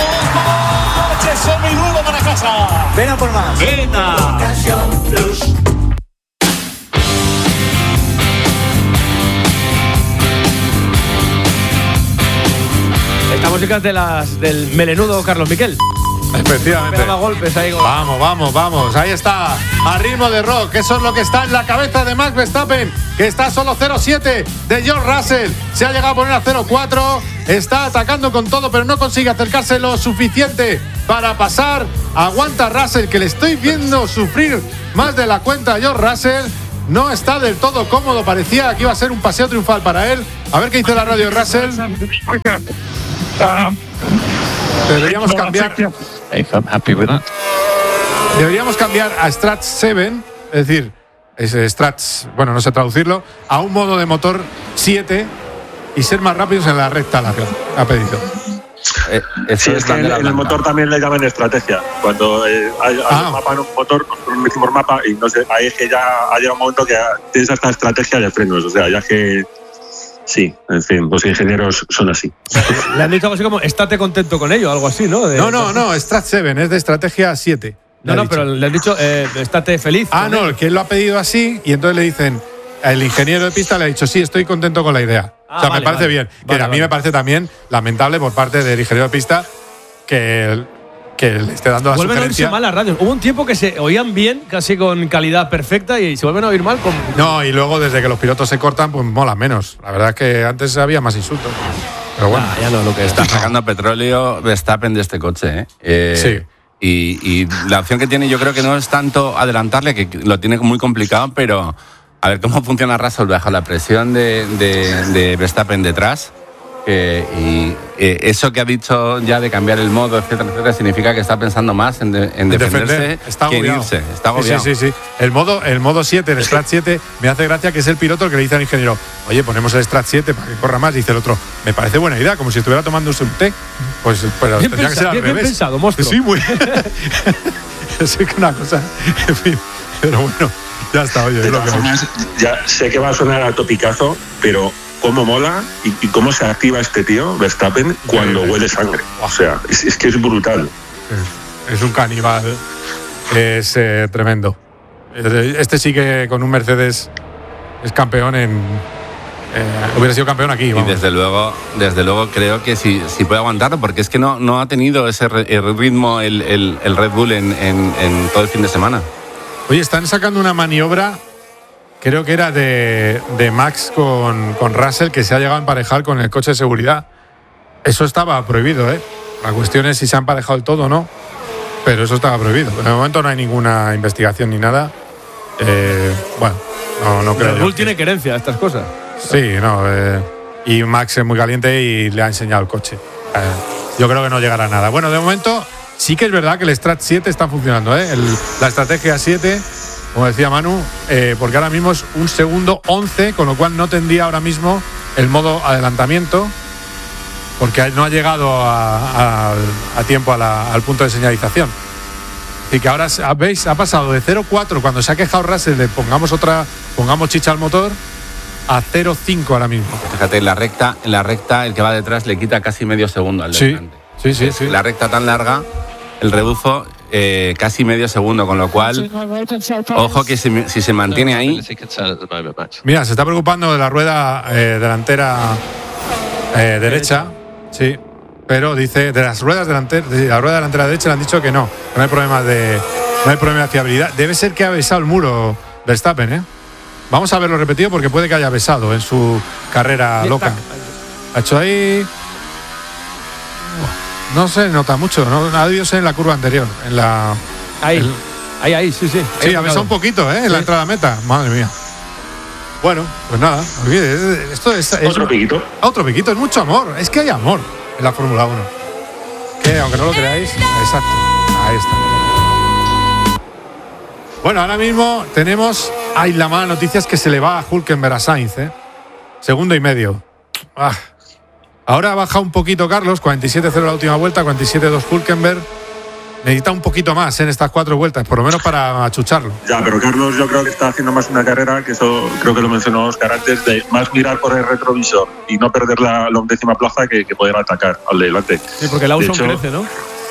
¡Coche seminuevo para casa! Ven a por más. Venta. Ocasión Plus. Esta música es de las del melenudo Carlos Miquel. Efectivamente. Pegaba golpes ahí. Vamos, vamos, vamos. Ahí está. A ritmo de rock. Eso es lo que está en la cabeza de Max Verstappen, que está solo cero siete de George Russell. Se ha llegado a poner a cero cuatro. Está atacando con todo, pero no consigue acercarse lo suficiente para pasar. Aguanta Russell, que le estoy viendo sufrir más de la cuenta a George Russell. No está del todo cómodo. Parecía que iba a ser un paseo triunfal para él. A ver qué dice la radio de Russell. Deberíamos cambiar. Deberíamos cambiar a Strats siete, es decir, es Strats, bueno, no sé traducirlo, a un modo de motor siete y ser más rápidos en la recta larga. Ha pedido. Eh, sí, es que en, en el motor también le llaman estrategia. Cuando eh, hay, hay ah. un mapa en un motor, nosotros metimos mapa y no sé, ahí es que ya ha llegado un momento que tienes esta estrategia de frenos, o sea, ya que. Sí, en fin, los ingenieros son así. Le han dicho algo así como, estate contento con ello, algo así, ¿no? De, no, no, no, Strat siete, es de estrategia siete. No, no, dicho. Pero le han dicho, eh, estate feliz. Ah, no, él. Que él lo ha pedido así y entonces le dicen, el ingeniero de pista le ha dicho, sí, estoy contento con la idea. Ah, o sea, vale, me parece vale. bien. Que vale, a mí vale. me parece también lamentable por parte del ingeniero de pista que, que le esté dando la vuelven sugerencia. Vuelven a oírse mal las radios. Hubo un tiempo que se oían bien, casi con calidad perfecta, y se vuelven a oír mal. Con... No, y luego desde que los pilotos se cortan, pues mola menos. La verdad es que antes había más insultos. Pero bueno, ah, ya no, lo que está sacando petróleo Verstappen de este coche. ¿eh? Eh, sí. Y, y la opción que tiene, yo creo que no es tanto adelantarle, que lo tiene muy complicado, pero a ver cómo funciona Russell bajo la presión de, de, de Verstappen detrás. Eh, y eh, eso que ha dicho ya de cambiar el modo, etcétera, etcétera, significa que está pensando más en, de, en defenderse defender. Está que en irse. Está agobiado. Sí, sí, sí. El modo, el modo siete, el Strat siete, me hace gracia que es el piloto el que le dice al ingeniero, oye, ponemos el Strat siete para que corra más. Y dice el otro, me parece buena idea, como si estuviera tomándose un té. Pues pero bien tendría pensa, que ser al bien, revés. Bien pensado, monstruo. Sí, muy. Es que una cosa. En fin, pero bueno, ya está, oye. De es lo que formas, ya sé que va a sonar a topicazo, pero cómo mola y, y cómo se activa este tío, Verstappen, cuando sí, huele sangre. O sea, es, es que es brutal. Es, es un caníbal. Es eh, tremendo. Este sí que con un Mercedes es campeón en. Eh, hubiera sido campeón aquí. Vamos. Y desde luego, desde luego creo que sí, sí puede aguantarlo, porque es que no, no ha tenido ese re, el ritmo el, el, el Red Bull en, en, en todo el fin de semana. Oye, están sacando una maniobra. Creo que era de, de Max con, con Russell, que se ha llegado a emparejar con el coche de seguridad. Eso estaba prohibido, ¿eh? La cuestión es si se ha emparejado el todo o no, pero eso estaba prohibido. De momento no hay ninguna investigación ni nada. Eh, bueno, no, no creo. Red Bull tiene querencia a estas cosas. Sí, no. Eh, y Max es muy caliente y le ha enseñado el coche. Eh, yo creo que no llegará a nada. Bueno, de momento sí que es verdad que el Strat siete está funcionando, ¿eh? El, la estrategia siete. Como decía Manu, eh, porque ahora mismo es un segundo once, con lo cual no tendría ahora mismo el modo adelantamiento, porque no ha llegado a, a, a tiempo a la, al punto de señalización. Así que ahora, ¿veis? Ha pasado de cero cuatro, cuando se ha quejado Russell de pongamos otra, pongamos chicha al motor, a cero cinco ahora mismo. Fíjate, en la recta, en la recta el que va detrás le quita casi medio segundo al sí, delante. Sí, sí, sí. La recta tan larga, el rebufo eh, casi medio segundo, con lo cual, ojo que si, si se mantiene ahí. Mira, se está preocupando de la rueda eh, delantera eh, derecha, sí, pero dice de las ruedas delanteras, de la rueda delantera derecha le han dicho que no, que no hay problema de, no hay problema de fiabilidad. Debe ser que ha besado el muro Verstappen, ¿eh? Vamos a verlo repetido porque puede que haya besado en su carrera loca. Ha hecho ahí. No se nota mucho, no ha debido ser en la curva anterior, en la. Ahí, el, ahí, ahí, sí, sí. Sí, ha besado un poquito, ¿eh? En sí. La entrada a meta. Madre mía. Bueno, pues nada, esto es. es otro piquito. Otro piquito, es mucho amor. Es que hay amor en la Fórmula uno. Que aunque no lo creáis, exacto. Ahí está. Bueno, ahora mismo tenemos. Hay la mala noticia es que se le va a Hülkenberg a Sainz, ¿eh? Segundo y medio. Ah. Ahora ha bajado un poquito Carlos, cuarenta y siete cero la última vuelta, cuarenta y siete dos Hülkenberg. Necesita un poquito más en estas cuatro vueltas, por lo menos para achucharlo. Ya, pero Carlos yo creo que está haciendo más una carrera, que eso creo que lo mencionó Oscar antes, de más mirar por el retrovisor y no perder la, la undécima plaza que, que poder atacar al de delante. Sí, porque Lawson hecho, crece, ¿no?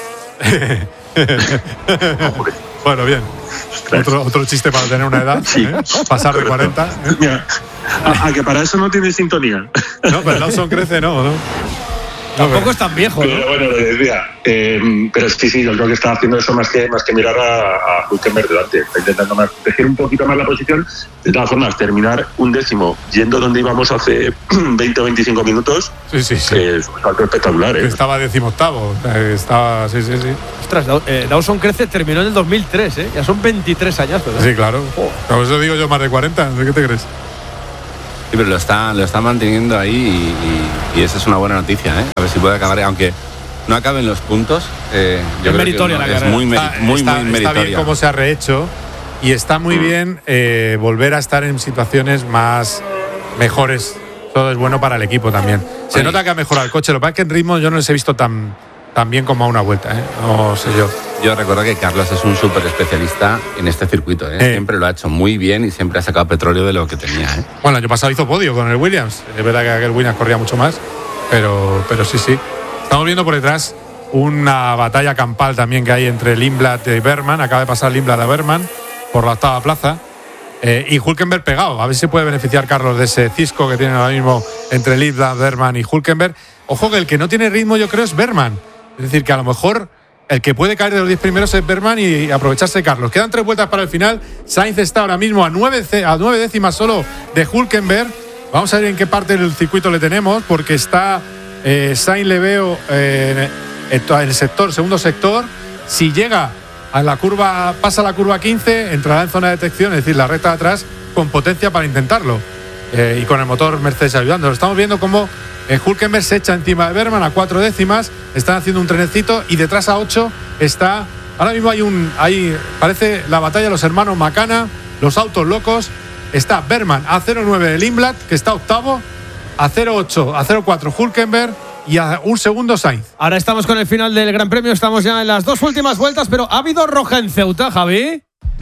Bueno, bien. Otro, otro chiste para tener una edad, sí. ¿eh? Pasar de cuarenta. ¿eh? Mira, a, a que para eso no tiene sintonía. No, pero Lawson crece, no, ¿no? Tampoco es tan viejo, ¿no? Pero bueno, lo decía. Eh, pero sí, sí, yo creo que está haciendo eso más que más que mirar a, a Hülkenberg delante. Está intentando más, tejer un poquito más la posición. De todas formas, terminar un décimo yendo donde íbamos hace veinte o veinticinco minutos. Sí, sí, sí. Es un salto espectacular, ¿eh? Estaba decimoctavo. Estaba, sí, sí, sí. Ostras, eh, Dawson crece, terminó en el dos mil tres, ¿eh? Ya son veintitrés añazos, ¿eh? Sí, claro. Oh. Por eso digo yo más de cuarenta. ¿Qué te crees? Sí, pero lo está, lo está manteniendo ahí y, y, y esa es una buena noticia, ¿eh? A ver si puede acabar, aunque no acaben los puntos. Eh, yo es creo meritoria que la es carrera. muy, meri- muy, está, muy meritoria. Está bien cómo se ha rehecho y está muy mm. bien eh, volver a estar en situaciones más mejores. Todo es bueno para el equipo también. Se sí. nota que ha mejorado el coche. Lo que pasa es que en ritmo yo no les he visto tan, tan bien como a una vuelta, ¿eh? No sé yo. Yo recuerdo que Carlos es un súper especialista en este circuito, ¿eh? Eh. Siempre lo ha hecho muy bien y siempre ha sacado petróleo de lo que tenía, ¿eh? Bueno, el año pasado hizo podio con el Williams. Es verdad que aquel Williams corría mucho más, pero, pero sí, sí. Estamos viendo por detrás una batalla campal también que hay entre Lindblad y Bergman. Acaba de pasar Lindblad a Bergman por la octava plaza. Eh, y Hülkenberg pegado. A ver si se puede beneficiar Carlos de ese cisco que tienen ahora mismo entre Lindblad, Bergman y Hülkenberg. Ojo que el que no tiene ritmo yo creo es Bergman. Es decir, que a lo mejor el que puede caer de los diez primeros es Bergman y aprovecharse de Carlos. Quedan tres vueltas para el final. Sainz está ahora mismo a nueve, a nueve décimas solo de Hülkenberg. Vamos a ver en qué parte del circuito le tenemos, porque está eh, Sainz le veo eh, en el sector, segundo sector. Si llega a la curva, pasa la curva quince, entrará en zona de detección, es decir, la recta de atrás, con potencia para intentarlo. Eh, y con el motor Mercedes ayudando. Estamos viendo cómo eh, Hülkenberg se echa encima de Bergman a cuatro décimas. Están haciendo un trenecito y detrás a ocho está. Ahora mismo hay un. Ahí parece la batalla de los hermanos Macana, los autos locos. Está Bergman a cero nueve de Lindblad, que está octavo, a cero ocho, a cero cuatro Hülkenberg y a un segundo Sainz. Ahora estamos con el final del Gran Premio, estamos ya en las dos últimas vueltas, pero ¿ha habido roja en Ceuta, Javi?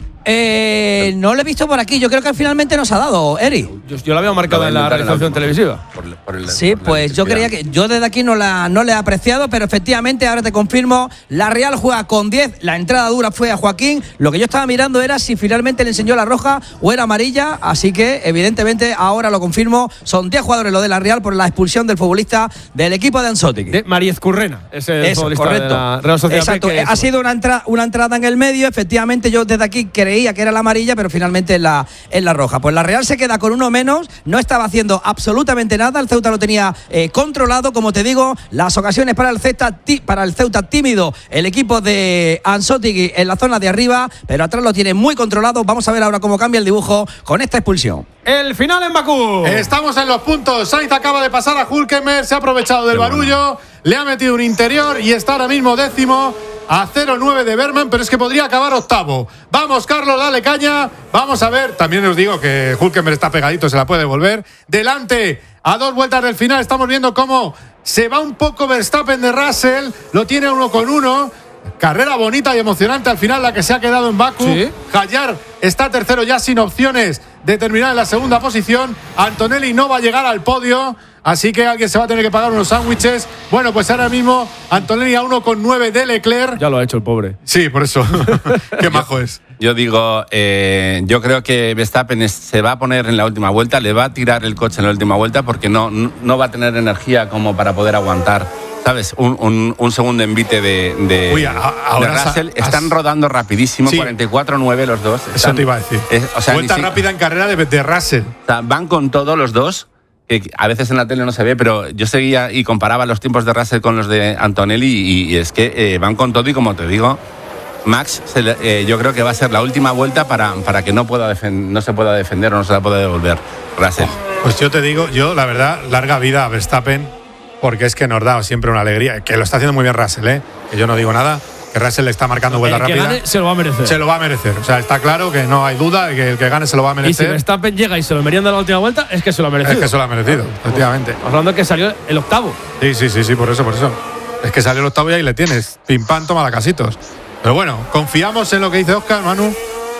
Eh, no lo he visto por aquí. Yo creo que finalmente nos ha dado, Eri. Yo, yo la había marcado en la realización televisiva. Por, por el, sí, por pues yo creía que yo desde aquí no la no le he apreciado, pero efectivamente ahora te confirmo, la Real juega con diez. La entrada dura fue a Joaquín. Lo que yo estaba mirando era si finalmente le enseñó la roja o era amarilla. Así que evidentemente ahora lo confirmo. Son diez jugadores lo de la Real por la expulsión del futbolista del equipo de Anzotti. De Mariez Currena, ese Eso, futbolista correcto. de la Real Sociedad. Exacto. Que ha sido una, entra, una entrada en el medio. Efectivamente yo desde aquí creía que era la amarilla, pero finalmente es la, es la roja. Pues la Real se queda con uno menos, no estaba haciendo absolutamente nada, el Ceuta lo tenía eh, controlado, como te digo, las ocasiones para el Ceuta, para el Ceuta tímido, el equipo de Anzotti en la zona de arriba, pero atrás lo tiene muy controlado. Vamos a ver ahora cómo cambia el dibujo con esta expulsión. El final en Bakú. Estamos en los puntos. Sainz acaba de pasar a Hülkenberg, se ha aprovechado del barullo, le ha metido un interior y está ahora mismo décimo a cero nueve de Bergman, pero es que podría acabar octavo. Vamos, Carlos, dale caña. Vamos a ver. También os digo que Hülkenberg está pegadito, se la puede devolver. Delante, a dos vueltas del final, estamos viendo cómo se va un poco Verstappen de Russell. Lo tiene uno con uno. Carrera bonita y emocionante al final la que se ha quedado en Bakú. ¿Sí? Hallar está tercero ya sin opciones de terminar en la segunda posición. Antonelli no va a llegar al podio, así que alguien se va a tener que pagar unos sándwiches. Bueno, pues ahora mismo Antonelli a uno con nueve de Leclerc. Ya lo ha hecho el pobre. Sí, por eso. Qué majo es. Yo digo, eh, yo creo que Verstappen es, se va a poner en la última vuelta, le va a tirar el coche en la última vuelta porque no, no, no va a tener energía como para poder aguantar, ¿sabes? Un, un, un segundo envite de, de, Uy, a, ahora de Russell. Has... Están rodando rapidísimo, sí. cuarenta y cuatro nueve los dos. Están, eso te iba a decir. Es, o sea, vuelta si, rápida en carrera de, de Russell. O sea, van con todos los dos. Que a veces en la tele no se ve, pero yo seguía y comparaba los tiempos de Russell con los de Antonelli y, y es que eh, van con todo y como te digo, Max, se, eh, yo creo que va a ser la última vuelta para, para que no, pueda defend- no se pueda defender o no se la pueda devolver Russell. Pues yo te digo, yo la verdad, larga vida a Verstappen, porque es que nos da siempre una alegría, que lo está haciendo muy bien Russell, ¿eh? Que yo no digo nada, que Russell le está marcando vuelta el que rápida. Gane, se lo va a merecer. Se lo va a merecer, o sea, está claro que no hay duda de que el que gane se lo va a merecer. Y si Verstappen llega y se lo merienda en la última vuelta, es que se lo ha merecido. Es que se lo ha merecido, efectivamente. Hablando de que salió el octavo. Sí, sí, sí, sí, por eso, por eso. Es que salió el octavo y ahí le tienes. Pim pam, toma la casitos. Pero bueno, confiamos en lo que dice Óscar, Manu.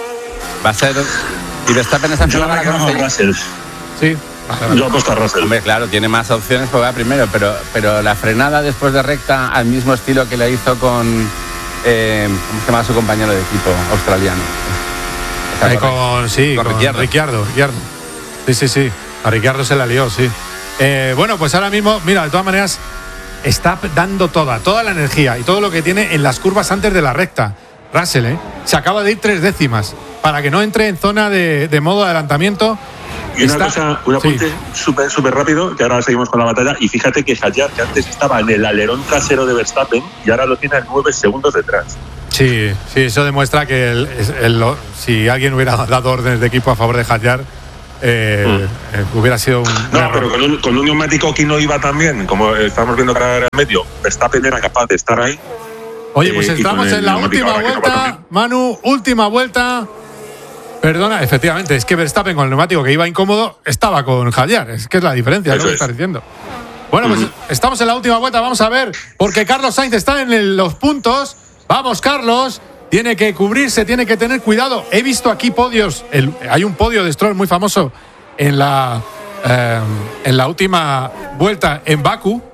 Va a ser. Y Verstappen esa Yo la con Russell. Sí. Yo apuesto a Russell. Hombre, claro, tiene más opciones porque va primero, pero, pero la frenada después de recta al mismo estilo que le hizo con. Eh, ¿Cómo se llama su compañero de equipo australiano? Eh, con, sí, con, con Ricciardo. Ricciardo, Ricciardo. Sí, sí, sí. A Ricciardo se la lió, sí. Eh, bueno, pues ahora mismo, mira, de todas maneras, está dando toda, toda la energía y todo lo que tiene en las curvas antes de la recta. Russell, ¿eh? Se acaba de ir tres décimas para que no entre en zona de, de modo adelantamiento. Y una está, cosa, un apunte súper sí. súper rápido, que ahora seguimos con la batalla. Y fíjate que Hadjar, que antes estaba en el alerón trasero de Verstappen, y ahora lo tiene a nueve segundos detrás. Sí, sí, eso demuestra que el, el, el, si alguien hubiera dado órdenes de equipo a favor de Hadjar, eh, mm. eh, hubiera sido un. No, un pero con un, con un neumático que no iba tan bien, como estamos viendo que era el medio, Verstappen era capaz de estar ahí. Oye, pues eh, estamos en la última vuelta, Manu, última vuelta. Perdona, efectivamente, es que Verstappen con el neumático que iba incómodo estaba con Hadjar, es que es la diferencia, es lo que estás diciendo. Bueno, pues uh-huh. estamos en la última vuelta, vamos a ver, porque Carlos Sainz está en el, los puntos. Vamos, Carlos, tiene que cubrirse, tiene que tener cuidado. He visto aquí podios, el, hay un podio de Stroll muy famoso en la, eh, en la última vuelta en Bakú,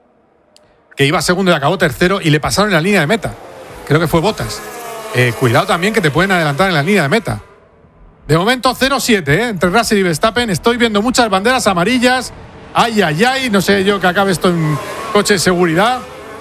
que iba segundo y acabó tercero y le pasaron en la línea de meta. Creo que fue Bottas. Eh, cuidado también que te pueden adelantar en la línea de meta. De momento cero siete, ¿eh? Entre Russell y Verstappen. Estoy viendo muchas banderas amarillas. Ay, ay, ay. No sé yo que acabe esto en coche de seguridad.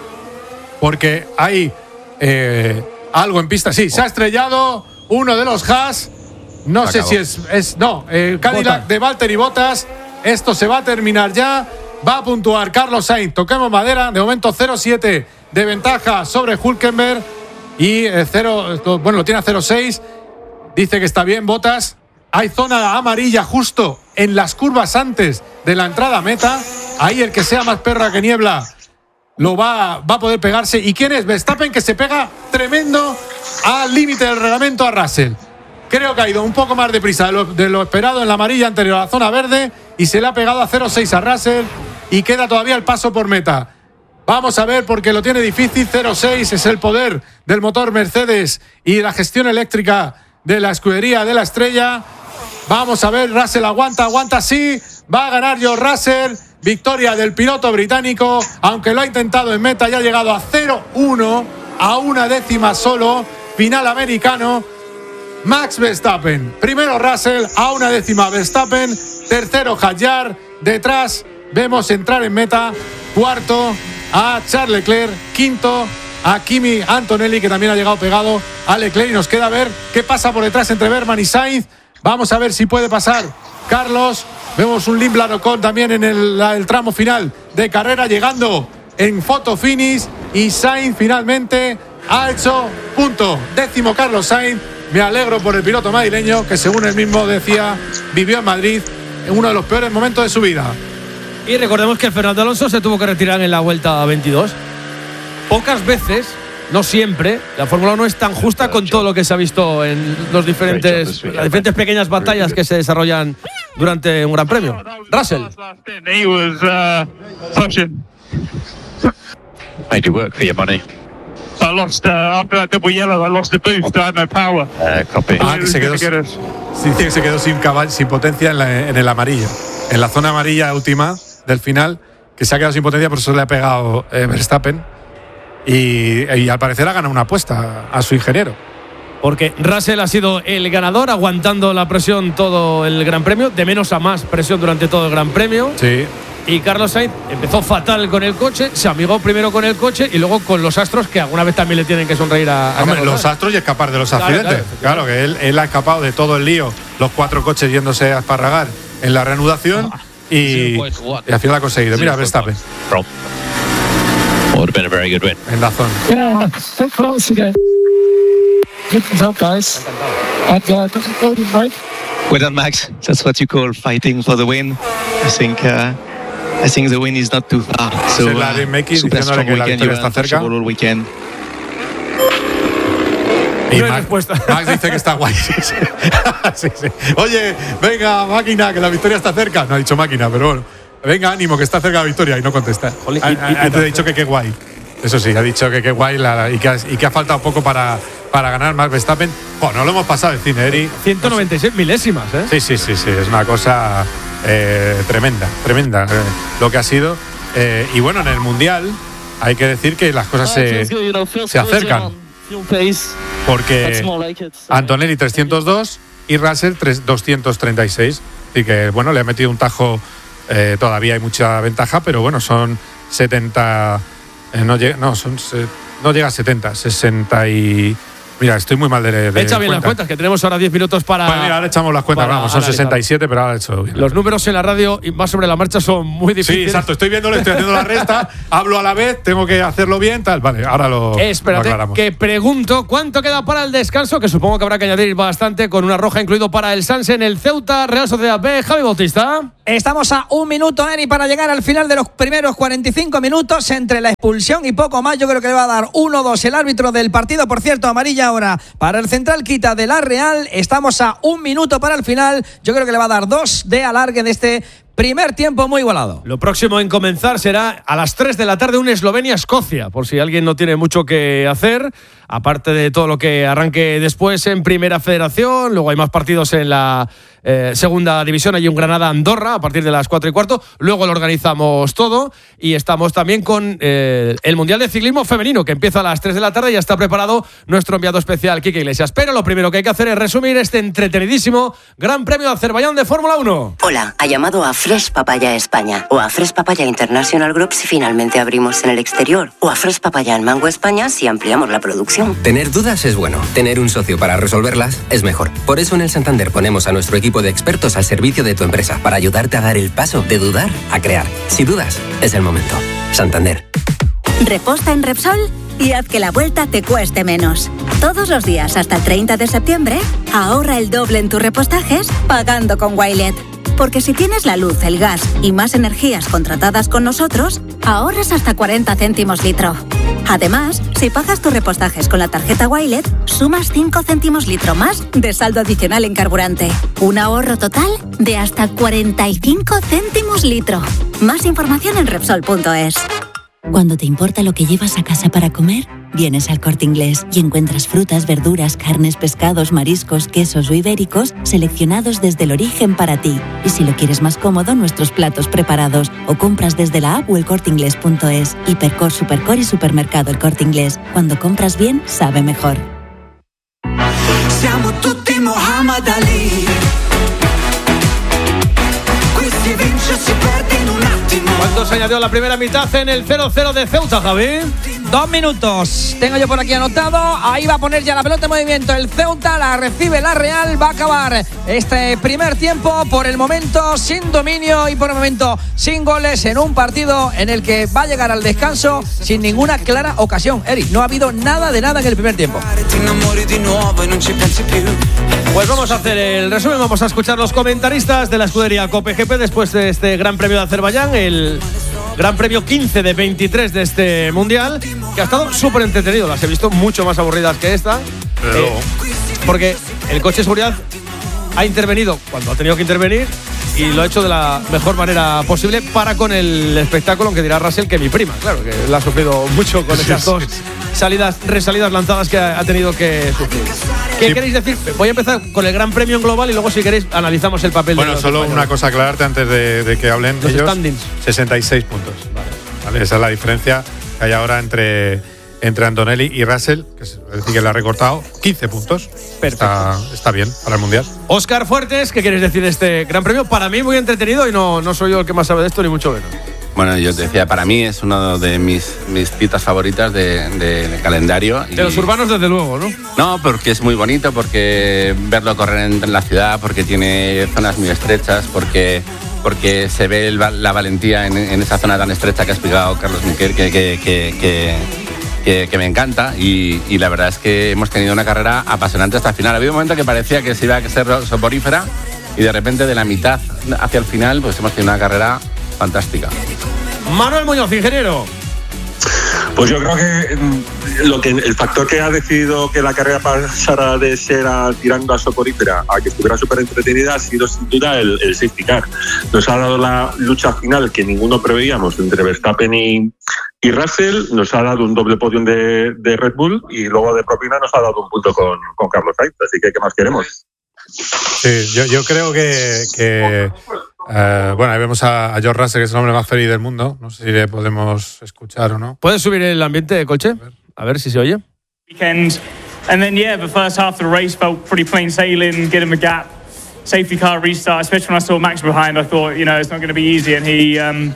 Porque hay eh, algo en pista. Sí, se ha estrellado uno de los Haas. No sé si es, es... No, el Cadillac de Valtteri Bottas. Esto se va a terminar ya. Va a puntuar Carlos Sainz. Toquemos madera. De momento cero siete de ventaja sobre Hülkenberg. Y eh, cero, bueno, lo tiene a cero seis. Dice que está bien, Bottas. Hay zona amarilla justo en las curvas antes de la entrada a meta. Ahí el que sea más perra que niebla lo va, va a poder pegarse. ¿Y quién es? Verstappen, que se pega tremendo al límite del reglamento a Russell. Creo que ha ido un poco más deprisa de lo, de lo esperado en la amarilla anterior a la zona verde y se le ha pegado a cero seis a Russell y queda todavía el paso por meta. Vamos a ver, porque lo tiene difícil. cero seis es el poder del motor Mercedes y la gestión eléctrica de la escudería de la estrella. Vamos a ver, Russell aguanta, aguanta, sí, va a ganar George Russell, victoria del piloto británico, aunque lo ha intentado en meta y ha llegado a cero uno, a una décima solo, final americano. Max Verstappen, primero Russell, a una décima Verstappen, tercero Hadjar, detrás vemos entrar en meta, cuarto a Charles Leclerc, quinto a Kimi Antonelli, que también ha llegado pegado a Leclerc, y nos queda ver qué pasa por detrás entre Berman y Sainz. Vamos a ver si puede pasar Carlos. Vemos un Lindblad Ocon también en el, el tramo final de carrera, llegando en photo finish, y Sainz finalmente ha hecho punto. Décimo Carlos Sainz. Me alegro por el piloto madrileño, que según él mismo decía, vivió en Madrid en uno de los peores momentos de su vida. Y recordemos que Fernando Alonso se tuvo que retirar en la vuelta veintidós. Pocas veces, no siempre, la Fórmula uno es tan justa con todo lo que se ha visto en los diferentes, las diferentes pequeñas batallas que se desarrollan durante un gran premio. Russell. Made you work for your money. I lost uh, after that double yellow. I lost the boost. I had no power. Uh, copy. Ah, que se quedó, sí, que se quedó sin cabal, sin potencia en, la, en el amarillo, en la zona amarilla última del final, que se ha quedado sin potencia, por eso le ha pegado eh, Verstappen. Y, y al parecer ha ganado una apuesta a su ingeniero. Porque Russell ha sido el ganador, aguantando la presión todo el Gran Premio, de menos a más presión durante todo el Gran Premio. Sí. Y Carlos Sainz empezó fatal con el coche, se amigó primero con el coche y luego con los astros, que alguna vez también le tienen que sonreír a, a Hombre, Carlos los Sainz. astros y escapar de los Claro, accidentes. claro, Claro, que él, él ha escapado de todo el lío, los cuatro coches yéndose a esparragar en la reanudación, y, y al final ha conseguido. Mira, Verstappen. Would have been a very good win. En la zona. Yeah, so close again. Good job, guys. And uh, doesn't right. Well done, Max. That's what you call fighting for the win. I think uh, I think the win is not too far. So Es la de uh, Meki super diciéndole strong que la weekend. victoria You're está cerca. untouchable all weekend. Y Max, Max dice que está guay. Sí, sí. Sí, sí. Oye, venga, máquina, que la victoria está cerca. No ha dicho máquina, pero bueno. Venga, ánimo, que está cerca la victoria, y no contesta. Jolín, Ha, y- y- ha- ha dicho que qué guay. Eso sí, ha dicho que qué guay la- y, que ha, y que ha faltado poco para, para ganar más Verstappen. Bueno, no lo hemos pasado el cine, Eri. ciento noventa y seis milésimas, ¿eh? Sí, sí, sí, sí. Es una cosa eh, tremenda, tremenda eh, lo que ha sido. Eh, y bueno, en el Mundial hay que decir que las cosas se, se acercan. Porque Antonelli trescientos dos y Russell doscientos treinta y seis. Así que, bueno, le ha metido un tajo. Eh, todavía hay mucha ventaja, pero bueno, son setenta. Eh, no, llega, no, son, se, no llega a setenta, sesenta y. Mira, estoy muy mal de, de Echa bien cuentas. las cuentas, que tenemos ahora diez minutos para. Pues mira, ahora echamos las cuentas, vamos, son sesenta y siete, pero ahora he hecho bien. Los números en la radio y más sobre la marcha son muy difíciles. Sí, exacto, estoy viéndolo, estoy haciendo la resta, hablo a la vez, tengo que hacerlo bien, tal. Vale, ahora lo, Espérate, lo aclaramos. que pregunto cuánto queda para el descanso, que supongo que habrá que añadir bastante, con una roja incluido para el Sanse en el Ceuta, Real Sociedad B. Javi Bautista. Estamos a un minuto, Eri, para llegar al final de los primeros cuarenta y cinco minutos. Entre la expulsión y poco más, yo creo que le va a dar uno dos el árbitro del partido. Por cierto, amarilla ahora para el central quita de la Real. Estamos a un minuto para el final. Yo creo que le va a dar dos de alargue de este primer tiempo muy igualado. Lo próximo en comenzar será a las tres de la tarde un Eslovenia-Escocia, por si alguien no tiene mucho que hacer, aparte de todo lo que arranque después en Primera Federación. Luego hay más partidos en la eh, Segunda División. Hay un Granada-Andorra a partir de las cuatro y cuarto. Luego lo organizamos todo y estamos también con eh, el Mundial de Ciclismo Femenino, que empieza a las tres de la tarde y ya está preparado nuestro enviado especial, Quique Iglesias. Pero lo primero que hay que hacer es resumir este entretenidísimo Gran Premio de Azerbaiyán de Fórmula uno. Hola, ha llamado a Fresh Papaya España o a Fresh Papaya International Group si finalmente abrimos en el exterior, o a Fresh Papaya en Mango España si ampliamos la producción. Tener dudas es bueno, tener un socio para resolverlas es mejor. Por eso en el Santander ponemos a nuestro equipo de expertos al servicio de tu empresa para ayudarte a dar el paso de dudar a crear. Si dudas, es el momento. Santander. Reposta en Repsol y haz que la vuelta te cueste menos. Todos los días hasta el treinta de septiembre, ahorra el doble en tus repostajes pagando con Wilet. Porque si tienes la luz, el gas y más energías contratadas con nosotros, ahorras hasta cuarenta céntimos litro. Además, si pagas tus repostajes con la tarjeta Wilet, sumas cinco céntimos litro más de saldo adicional en carburante. Un ahorro total de hasta cuarenta y cinco céntimos litro. Más información en Repsol punto es. Cuando te importa lo que llevas a casa para comer, vienes al Corte Inglés y encuentras frutas, verduras, carnes, pescados, mariscos, quesos o ibéricos seleccionados desde el origen para ti. Y si lo quieres más cómodo, nuestros platos preparados o compras desde la app o el corte inglés punto es. Hipercor, Supercor y Supermercado El Corte Inglés. Cuando compras bien, sabe mejor. Siamo tutti Muhammad Ali. Qui si vince, si perde in un attimo. ¿Cuánto se añadió la primera mitad en el cero cero de Ceuta, Javi? Dos minutos. Tengo yo por aquí anotado. Ahí va a poner ya la pelota en movimiento. El Ceuta la recibe la Real. Va a acabar este primer tiempo por el momento sin dominio y por el momento sin goles en un partido en el que va a llegar al descanso sin ninguna clara ocasión. Eric, no ha habido nada de nada en el primer tiempo. Pues vamos a hacer el resumen. Vamos a escuchar los comentaristas de la escudería Cope G P después de este Gran Premio de Azerbaiyán, el Gran Premio quince de veintitrés de este Mundial, que ha estado súper entretenido. Las he visto mucho más aburridas que esta, eh, porque el coche de seguridad ha intervenido cuando ha tenido que intervenir y lo ha hecho de la mejor manera posible para con el espectáculo, aunque dirá Russell que mi prima, claro, que la ha sufrido mucho con esas dos salidas, resalidas lanzadas que ha tenido que sufrir. ¿Qué sí. queréis decir? Voy a empezar con el Gran Premio en global y luego, si queréis, analizamos el papel bueno, de los solo españoles. Una cosa aclararte antes de, de que hablen los ellos. Standings. sesenta y seis puntos. Vale. Vale, esa es la diferencia que hay ahora entre, entre Antonelli y Russell, que es decir, que le ha recortado quince puntos. Está, está bien para el Mundial. Óscar Fuertes, ¿qué quieres decir de este Gran Premio? Para mí muy entretenido y no, no soy yo el que más sabe de esto, ni mucho menos. Bueno, yo te decía, para mí es uno de mis, mis citas favoritas de, de, de calendario. De los urbanos, desde luego, ¿no? No, porque es muy bonito, porque verlo correr en la ciudad, porque tiene zonas muy estrechas, porque, porque se ve el, la valentía en, en esa zona tan estrecha que ha explicado Carlos Miquel, que, que, que, que, que, que me encanta. Y, y la verdad es que hemos tenido una carrera apasionante hasta el final. Ha habido un momento que parecía que se iba a ser soporífera y de repente de la mitad hacia el final pues hemos tenido una carrera fantástica. Manuel Muñoz, ingeniero. Pues yo creo que lo que el factor que ha decidido que la carrera pasara de ser a, tirando a soporífera a que estuviera súper entretenida ha sido sin duda el, el safety car. Nos ha dado la lucha final que ninguno preveíamos entre Verstappen y, y Russell, nos ha dado un doble podium de, de Red Bull y luego de propina nos ha dado un punto con, con Carlos Sainz, así que ¿qué más queremos? Sí, yo, yo creo que, que Uh, bueno, ahí vemos a, a George Russell, que es el hombre más feliz del mundo. No sé si le podemos escuchar o no. ¿Puedes subir el ambiente de coche? A ver si se oye. Weekend, and then yeah, the first half of the race felt pretty plain sailing, get him a gap, safety car restart. Especially when I saw Max behind, I thought, you know, it's not going to be easy, and he um,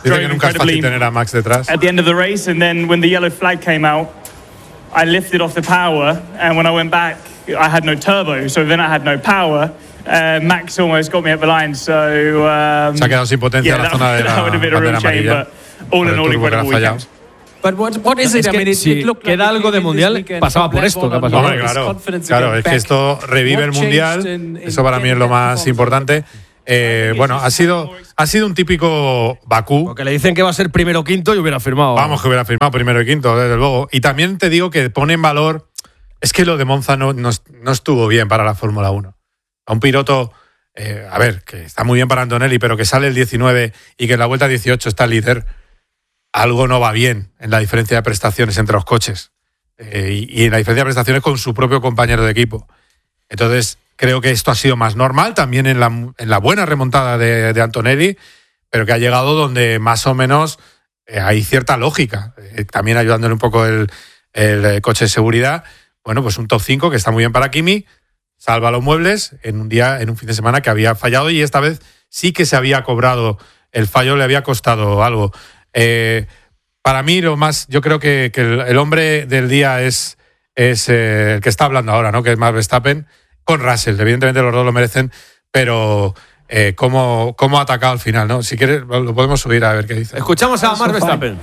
Dice que nunca es fácil tener a Max detrás. At the end of the race, and then when the yellow flag came out, I lifted off the power, and when I went back, I had no turbo, so then I had no power. Uh, Max almost got me at the line, so um, se ha quedado sin potencia yeah, en la zona de la bandera amarilla. All in all, incredible weekend. But what, what is it? Es que I mean, si queda algo de mundial, pasaba por esto que ha pasado. Hombre, claro, claro, es que esto revive el mundial. Eso para mí es lo más importante. Eh, bueno, ha sido, ha sido un típico Bakú. Porque le dicen que va a ser primero o quinto y hubiera firmado. Vamos, que hubiera firmado primero y quinto, desde luego. Y también te digo que pone en valor. Es que lo de Monza no, no, no estuvo bien para la Fórmula uno. A un piloto, eh, a ver, que está muy bien para Antonelli, pero que sale el diecinueve y que en la vuelta dieciocho está líder. Algo no va bien en la diferencia de prestaciones entre los coches. Eh, y, y en la diferencia de prestaciones con su propio compañero de equipo. Entonces, creo que esto ha sido más normal también en la, en la buena remontada de, de Antonelli, pero que ha llegado donde más o menos eh, hay cierta lógica. Eh, también ayudándole un poco el, el coche de seguridad. Bueno, pues un top cinco que está muy bien para Kimi. Salva los muebles en un día, en un fin de semana que había fallado y esta vez sí que se había cobrado. El fallo le había costado algo. Eh, para mí lo más, yo creo que, que el, el hombre del día es, es eh, el que está hablando ahora, ¿no? Que es Max Verstappen con Russell. Evidentemente los dos lo merecen, pero eh, cómo, cómo ha atacado al final, ¿no? Si quieres lo podemos subir a ver qué dice. Escuchamos a Max Verstappen.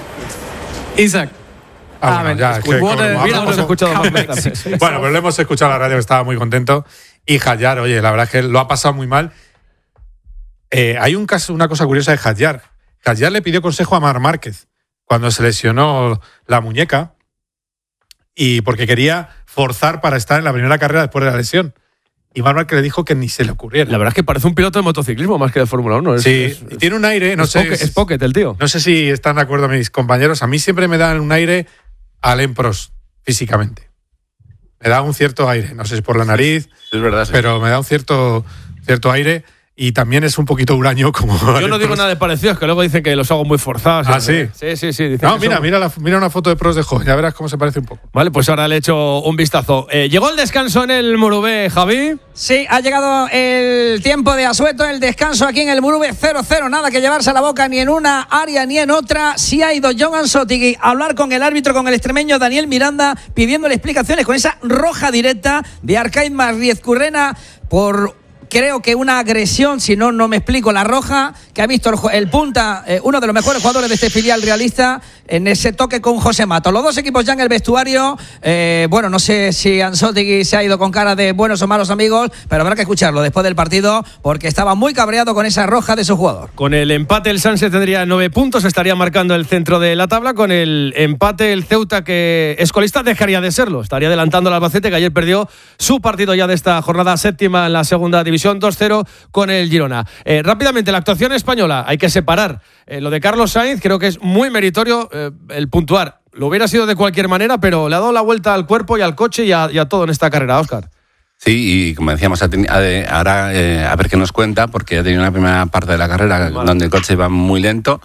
Isaac. Ah, bueno, ya, es que como, mira, hemos escuchado a Max Verstappen. Bueno, pero lo hemos escuchado en la radio, estaba muy contento. Y Hadjar, oye, la verdad es que lo ha pasado muy mal. Eh, hay un caso, una cosa curiosa de Hadjar. Hadjar le pidió consejo a Marc Márquez cuando se lesionó la muñeca y porque quería forzar para estar en la primera carrera después de la lesión. Y Marc Márquez le dijo que ni se le ocurriera. La verdad es que parece un piloto de motociclismo más que de Fórmula uno. Es, sí, es, y tiene un aire, no es sé. Pocket, es pocket el tío. No sé si están de acuerdo mis compañeros. A mí siempre me dan un aire a Alain Prost físicamente. Me da un cierto aire. No sé si por la nariz, es verdad, sí. Pero me da un cierto, cierto aire. Y también es un poquito huraño como... Yo no digo nada de parecido, es que luego dicen que los hago muy forzados. Ah, ¿sí? Sí, sí, sí. No, mira, mira, la, mira una foto de Prost de joven, ya verás cómo se parece un poco. Vale, pues ahora le echo un vistazo. Eh, ¿Llegó el descanso en el Murubé, Javi? Sí, ha llegado el tiempo de asueto, el descanso aquí en el Murubé cero cero. Nada que llevarse a la boca ni en una área ni en otra. Sí ha ido John Ansotti a hablar con el árbitro, con el extremeño Daniel Miranda, pidiéndole explicaciones con esa roja directa de Arcaiz Marriez-Currena por... Creo que una agresión, si no, no me explico, la roja, que ha visto el, el punta, eh, uno de los mejores jugadores de este filial realista, en ese toque con José Mato. Los dos equipos ya en el vestuario. Eh, bueno, no sé si Ansotti se ha ido con cara de buenos o malos amigos, pero habrá que escucharlo después del partido, porque estaba muy cabreado con esa roja de su jugador. Con el empate, el Sanse tendría nueve puntos, estaría marcando el centro de la tabla. Con el empate, el Ceuta, que es colista, dejaría de serlo. Estaría adelantando al Albacete, que ayer perdió su partido ya de esta jornada séptima en la segunda división. dos cero con el Girona. Eh, rápidamente, la actuación española, hay que separar. Eh, lo de Carlos Sainz creo que es muy meritorio eh, el puntuar. Lo hubiera sido de cualquier manera, pero le ha dado la vuelta al cuerpo y al coche y a, y a todo en esta carrera, Óscar. Sí, y como decíamos, ahora eh, a ver qué nos cuenta, porque ha tenido una primera parte de la carrera vale. donde el coche iba muy lento.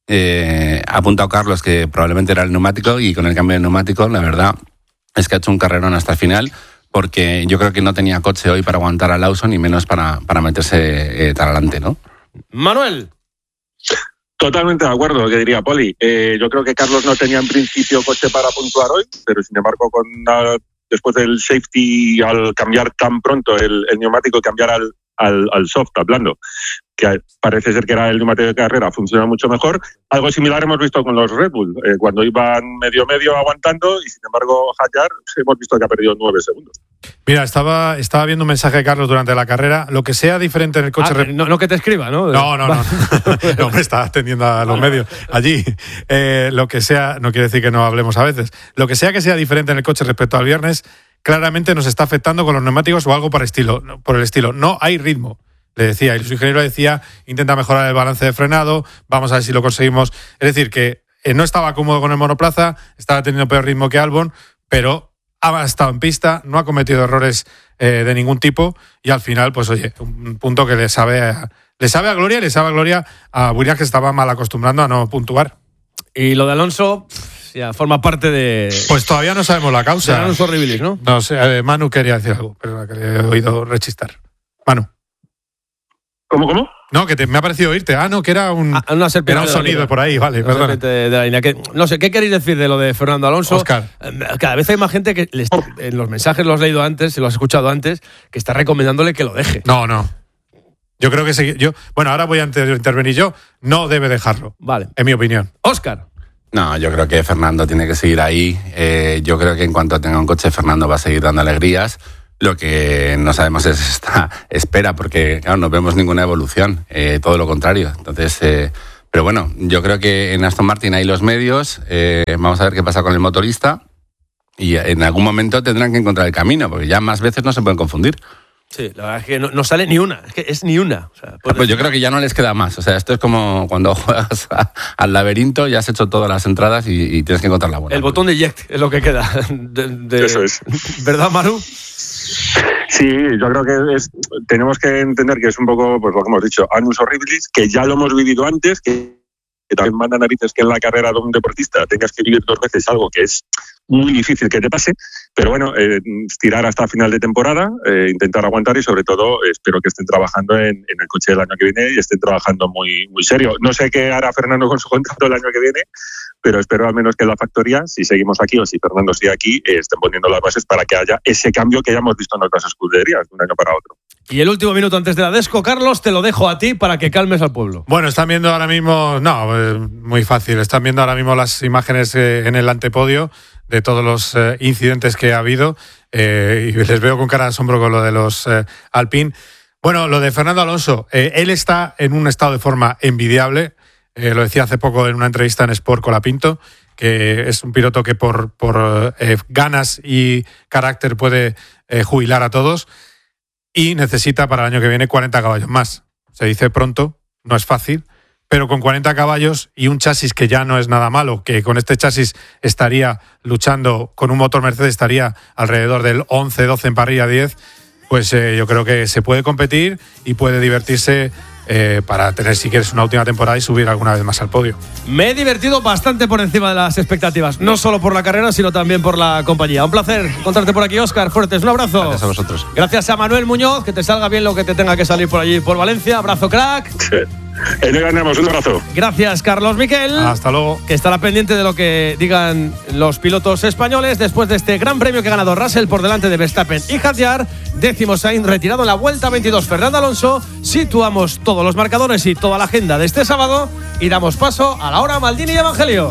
Eh, ha apuntado Carlos que probablemente era el neumático, y con el cambio de neumático, la verdad es que ha hecho un carrerón hasta el final, porque yo creo que no tenía coche hoy para aguantar a Lawson y menos para, para meterse eh, tan adelante, ¿no? Manuel. Totalmente de acuerdo con lo que diría Poli. Eh, yo creo que Carlos no tenía en principio coche para puntuar hoy, pero sin embargo, con uh, después del safety, al cambiar tan pronto el, el neumático, cambiar al, al, al soft, al blando, que parece ser que era el neumático de carrera, funciona mucho mejor. Algo similar hemos visto con los Red Bull, eh, cuando iban medio-medio aguantando, y sin embargo Hadjar hemos visto que ha perdido nueve segundos. Mira, estaba, estaba viendo un mensaje de Carlos durante la carrera. Lo que sea diferente en el coche... Ah, no, no que te escriba, ¿no? No, no, no. No me está atendiendo a los medios allí. Eh, lo que sea, no quiere decir que no hablemos a veces. Lo que sea que sea diferente en el coche respecto al viernes, claramente nos está afectando con los neumáticos o algo por, estilo, por el estilo. No hay ritmo, le decía. Y su ingeniero decía, intenta mejorar el balance de frenado, vamos a ver si lo conseguimos. Es decir, que eh, no estaba cómodo con el monoplaza, estaba teniendo peor ritmo que Albon, pero ha estado en pista, no ha cometido errores eh, de ningún tipo, y al final, pues oye, un punto que le sabe a, le sabe a gloria y le sabe a gloria a Williams, que estaba mal acostumbrando a no puntuar. Y lo de Alonso ya forma parte de... Pues todavía no sabemos la causa. De Alonso Horribilis, ¿no? No sé, eh, Manu quería decir algo, pero que le he oído rechistar. Manu. ¿Cómo, cómo? No, que te, me ha parecido oírte. Ah, no, que era un, ah, una era un sonido por ahí, vale, perdón. De, de la línea. Que, no sé, ¿qué queréis decir de lo de Fernando Alonso? Oscar. Cada vez hay más gente que les, en los mensajes los has leído antes, lo has escuchado antes, que está recomendándole que lo deje. No, no. Yo creo que sí, yo, bueno, ahora voy a intervenir yo, no debe dejarlo. Vale. En mi opinión. Óscar. No, yo creo que Fernando tiene que seguir ahí. Eh, yo creo que en cuanto tenga un coche, Fernando va a seguir dando alegrías. Lo que no sabemos es esta espera, porque claro, no vemos ninguna evolución, eh, todo lo contrario. Entonces, eh, pero bueno, yo creo que en Aston Martin hay los medios, eh, vamos a ver qué pasa con el motorista y en algún momento tendrán que encontrar el camino, porque ya más veces no se pueden confundir. Sí, la verdad es que no, no sale ni una, es que es ni una. O sea, pues yo creo que ya no les queda más. O sea, esto es como cuando juegas a, al laberinto, ya has hecho todas las entradas y, y tienes que encontrar la buena. El botón de eject es lo que queda. De, de, Eso es. ¿Verdad, Manu? Sí, yo creo que es, tenemos que entender que es un poco, pues lo que hemos dicho, annus horribilis, que ya lo hemos vivido antes, que, que también manda narices que en la carrera de un deportista tengas que vivir dos veces algo que es muy difícil que te pase, pero bueno, eh, tirar hasta final de temporada, eh, intentar aguantar y sobre todo espero que estén trabajando en, en el coche del año que viene y estén trabajando muy, muy serio. No sé qué hará Fernando con su contrato el año que viene, pero espero al menos que en la factoría, si seguimos aquí o si Fernando sigue aquí, eh, estén poniendo las bases para que haya ese cambio que ya hemos visto en otras escuderías de un año para otro. Y el último minuto antes de la Desco, Carlos, te lo dejo a ti para que calmes al pueblo. Bueno, están viendo ahora mismo, no, eh, muy fácil, están viendo ahora mismo las imágenes eh, en el antepodio de todos los eh, incidentes que ha habido eh, y les veo con cara de asombro con lo de los eh, Alpine. Bueno, lo de Fernando Alonso, eh, él está en un estado de forma envidiable, eh, lo decía hace poco en una entrevista en Sport Colapinto, que es un piloto que por, por eh, ganas y carácter puede eh, jubilar a todos y necesita para el año que viene cuarenta caballos más. Se dice pronto, no es fácil, pero con cuarenta caballos y un chasis que ya no es nada malo, que con este chasis estaría luchando, con un motor Mercedes estaría alrededor del once, doce en parrilla, diez, pues eh, yo creo que se puede competir y puede divertirse eh, para tener, si quieres, una última temporada y subir alguna vez más al podio. Me he divertido bastante por encima de las expectativas, no solo por la carrera, sino también por la compañía. Un placer encontrarte por aquí, Óscar Fuertes. Un abrazo. Gracias a vosotros. Gracias a Manuel Muñoz, que te salga bien lo que te tenga que salir por allí, por Valencia. Abrazo, crack. Le ganamos, un abrazo. Gracias, Carlos Miquel. Hasta luego. Que estará pendiente de lo que digan los pilotos españoles después de este gran premio que ha ganado Russell por delante de Verstappen y Hadjar. Décimo Sainz retirado en la vuelta veintidós. Fernando Alonso. Situamos todos los marcadores y toda la agenda de este sábado y damos paso a la hora Maldini y Evangelio.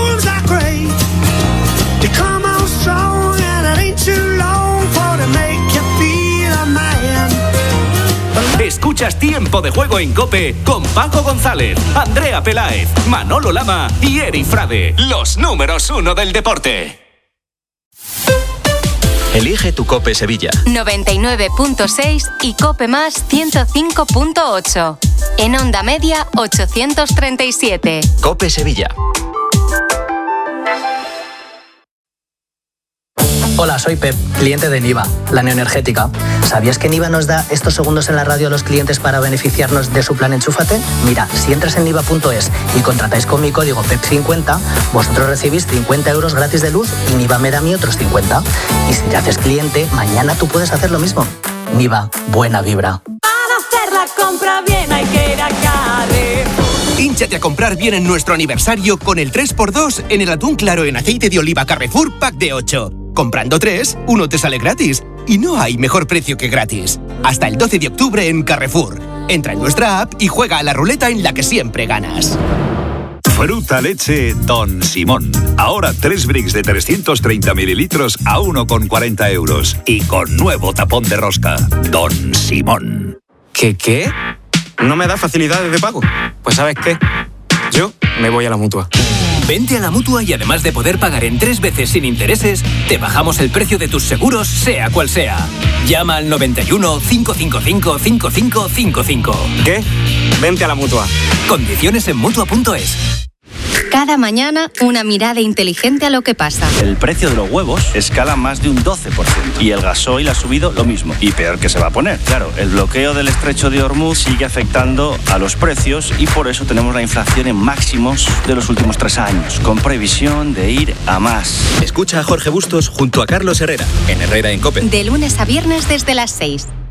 Escuchas Tiempo de Juego en COPE con Paco González, Andrea Peláez, Manolo Lama y Eri Frade, los números uno del deporte. Elige tu COPE Sevilla. noventa y nueve punto seis y COPE más ciento cinco punto ocho. En onda media ochocientos treinta y siete. COPE Sevilla. Hola, soy Pep, cliente de Niva, la neoenergética. ¿Sabías que Niva nos da estos segundos en la radio a los clientes para beneficiarnos de su plan Enchúfate? Mira, si entras en niva punto es y contratáis con mi código P E P cincuenta, vosotros recibís cincuenta euros gratis de luz y Niva me da a mí otros cincuenta. Y si te haces cliente, mañana tú puedes hacer lo mismo. Niva, buena vibra. Para hacer la compra bien hay que ir a Carrefour. Hínchate a comprar bien en nuestro aniversario con el tres por dos en el atún claro en aceite de oliva Carrefour Pack de ocho. Comprando tres, uno te sale gratis. Y no hay mejor precio que gratis. Hasta el doce de octubre en Carrefour. Entra en nuestra app y juega a la ruleta en la que siempre ganas. Fruta leche Don Simón. Ahora tres bricks de trescientos treinta mililitros a uno con cuarenta euros. Y con nuevo tapón de rosca. Don Simón. ¿Qué qué? ¿No me da facilidades de pago? Pues ¿sabes qué? Yo me voy a la Mutua. Vente a la Mutua y además de poder pagar en tres veces sin intereses, te bajamos el precio de tus seguros, sea cual sea. Llama al noventa y uno, cinco cinco cinco, cinco cinco cinco cinco. ¿Qué? Vente a la Mutua. Condiciones en Mutua punto es. Cada mañana, una mirada inteligente a lo que pasa. El precio de los huevos escala más de un doce por ciento y el gasoil ha subido lo mismo. Y peor que se va a poner. Claro, el bloqueo del estrecho de Hormuz sigue afectando a los precios y por eso tenemos la inflación en máximos de los últimos tres años, con previsión de ir a más. Escucha a Jorge Bustos junto a Carlos Herrera, en Herrera en COPE. De lunes a viernes desde las seis.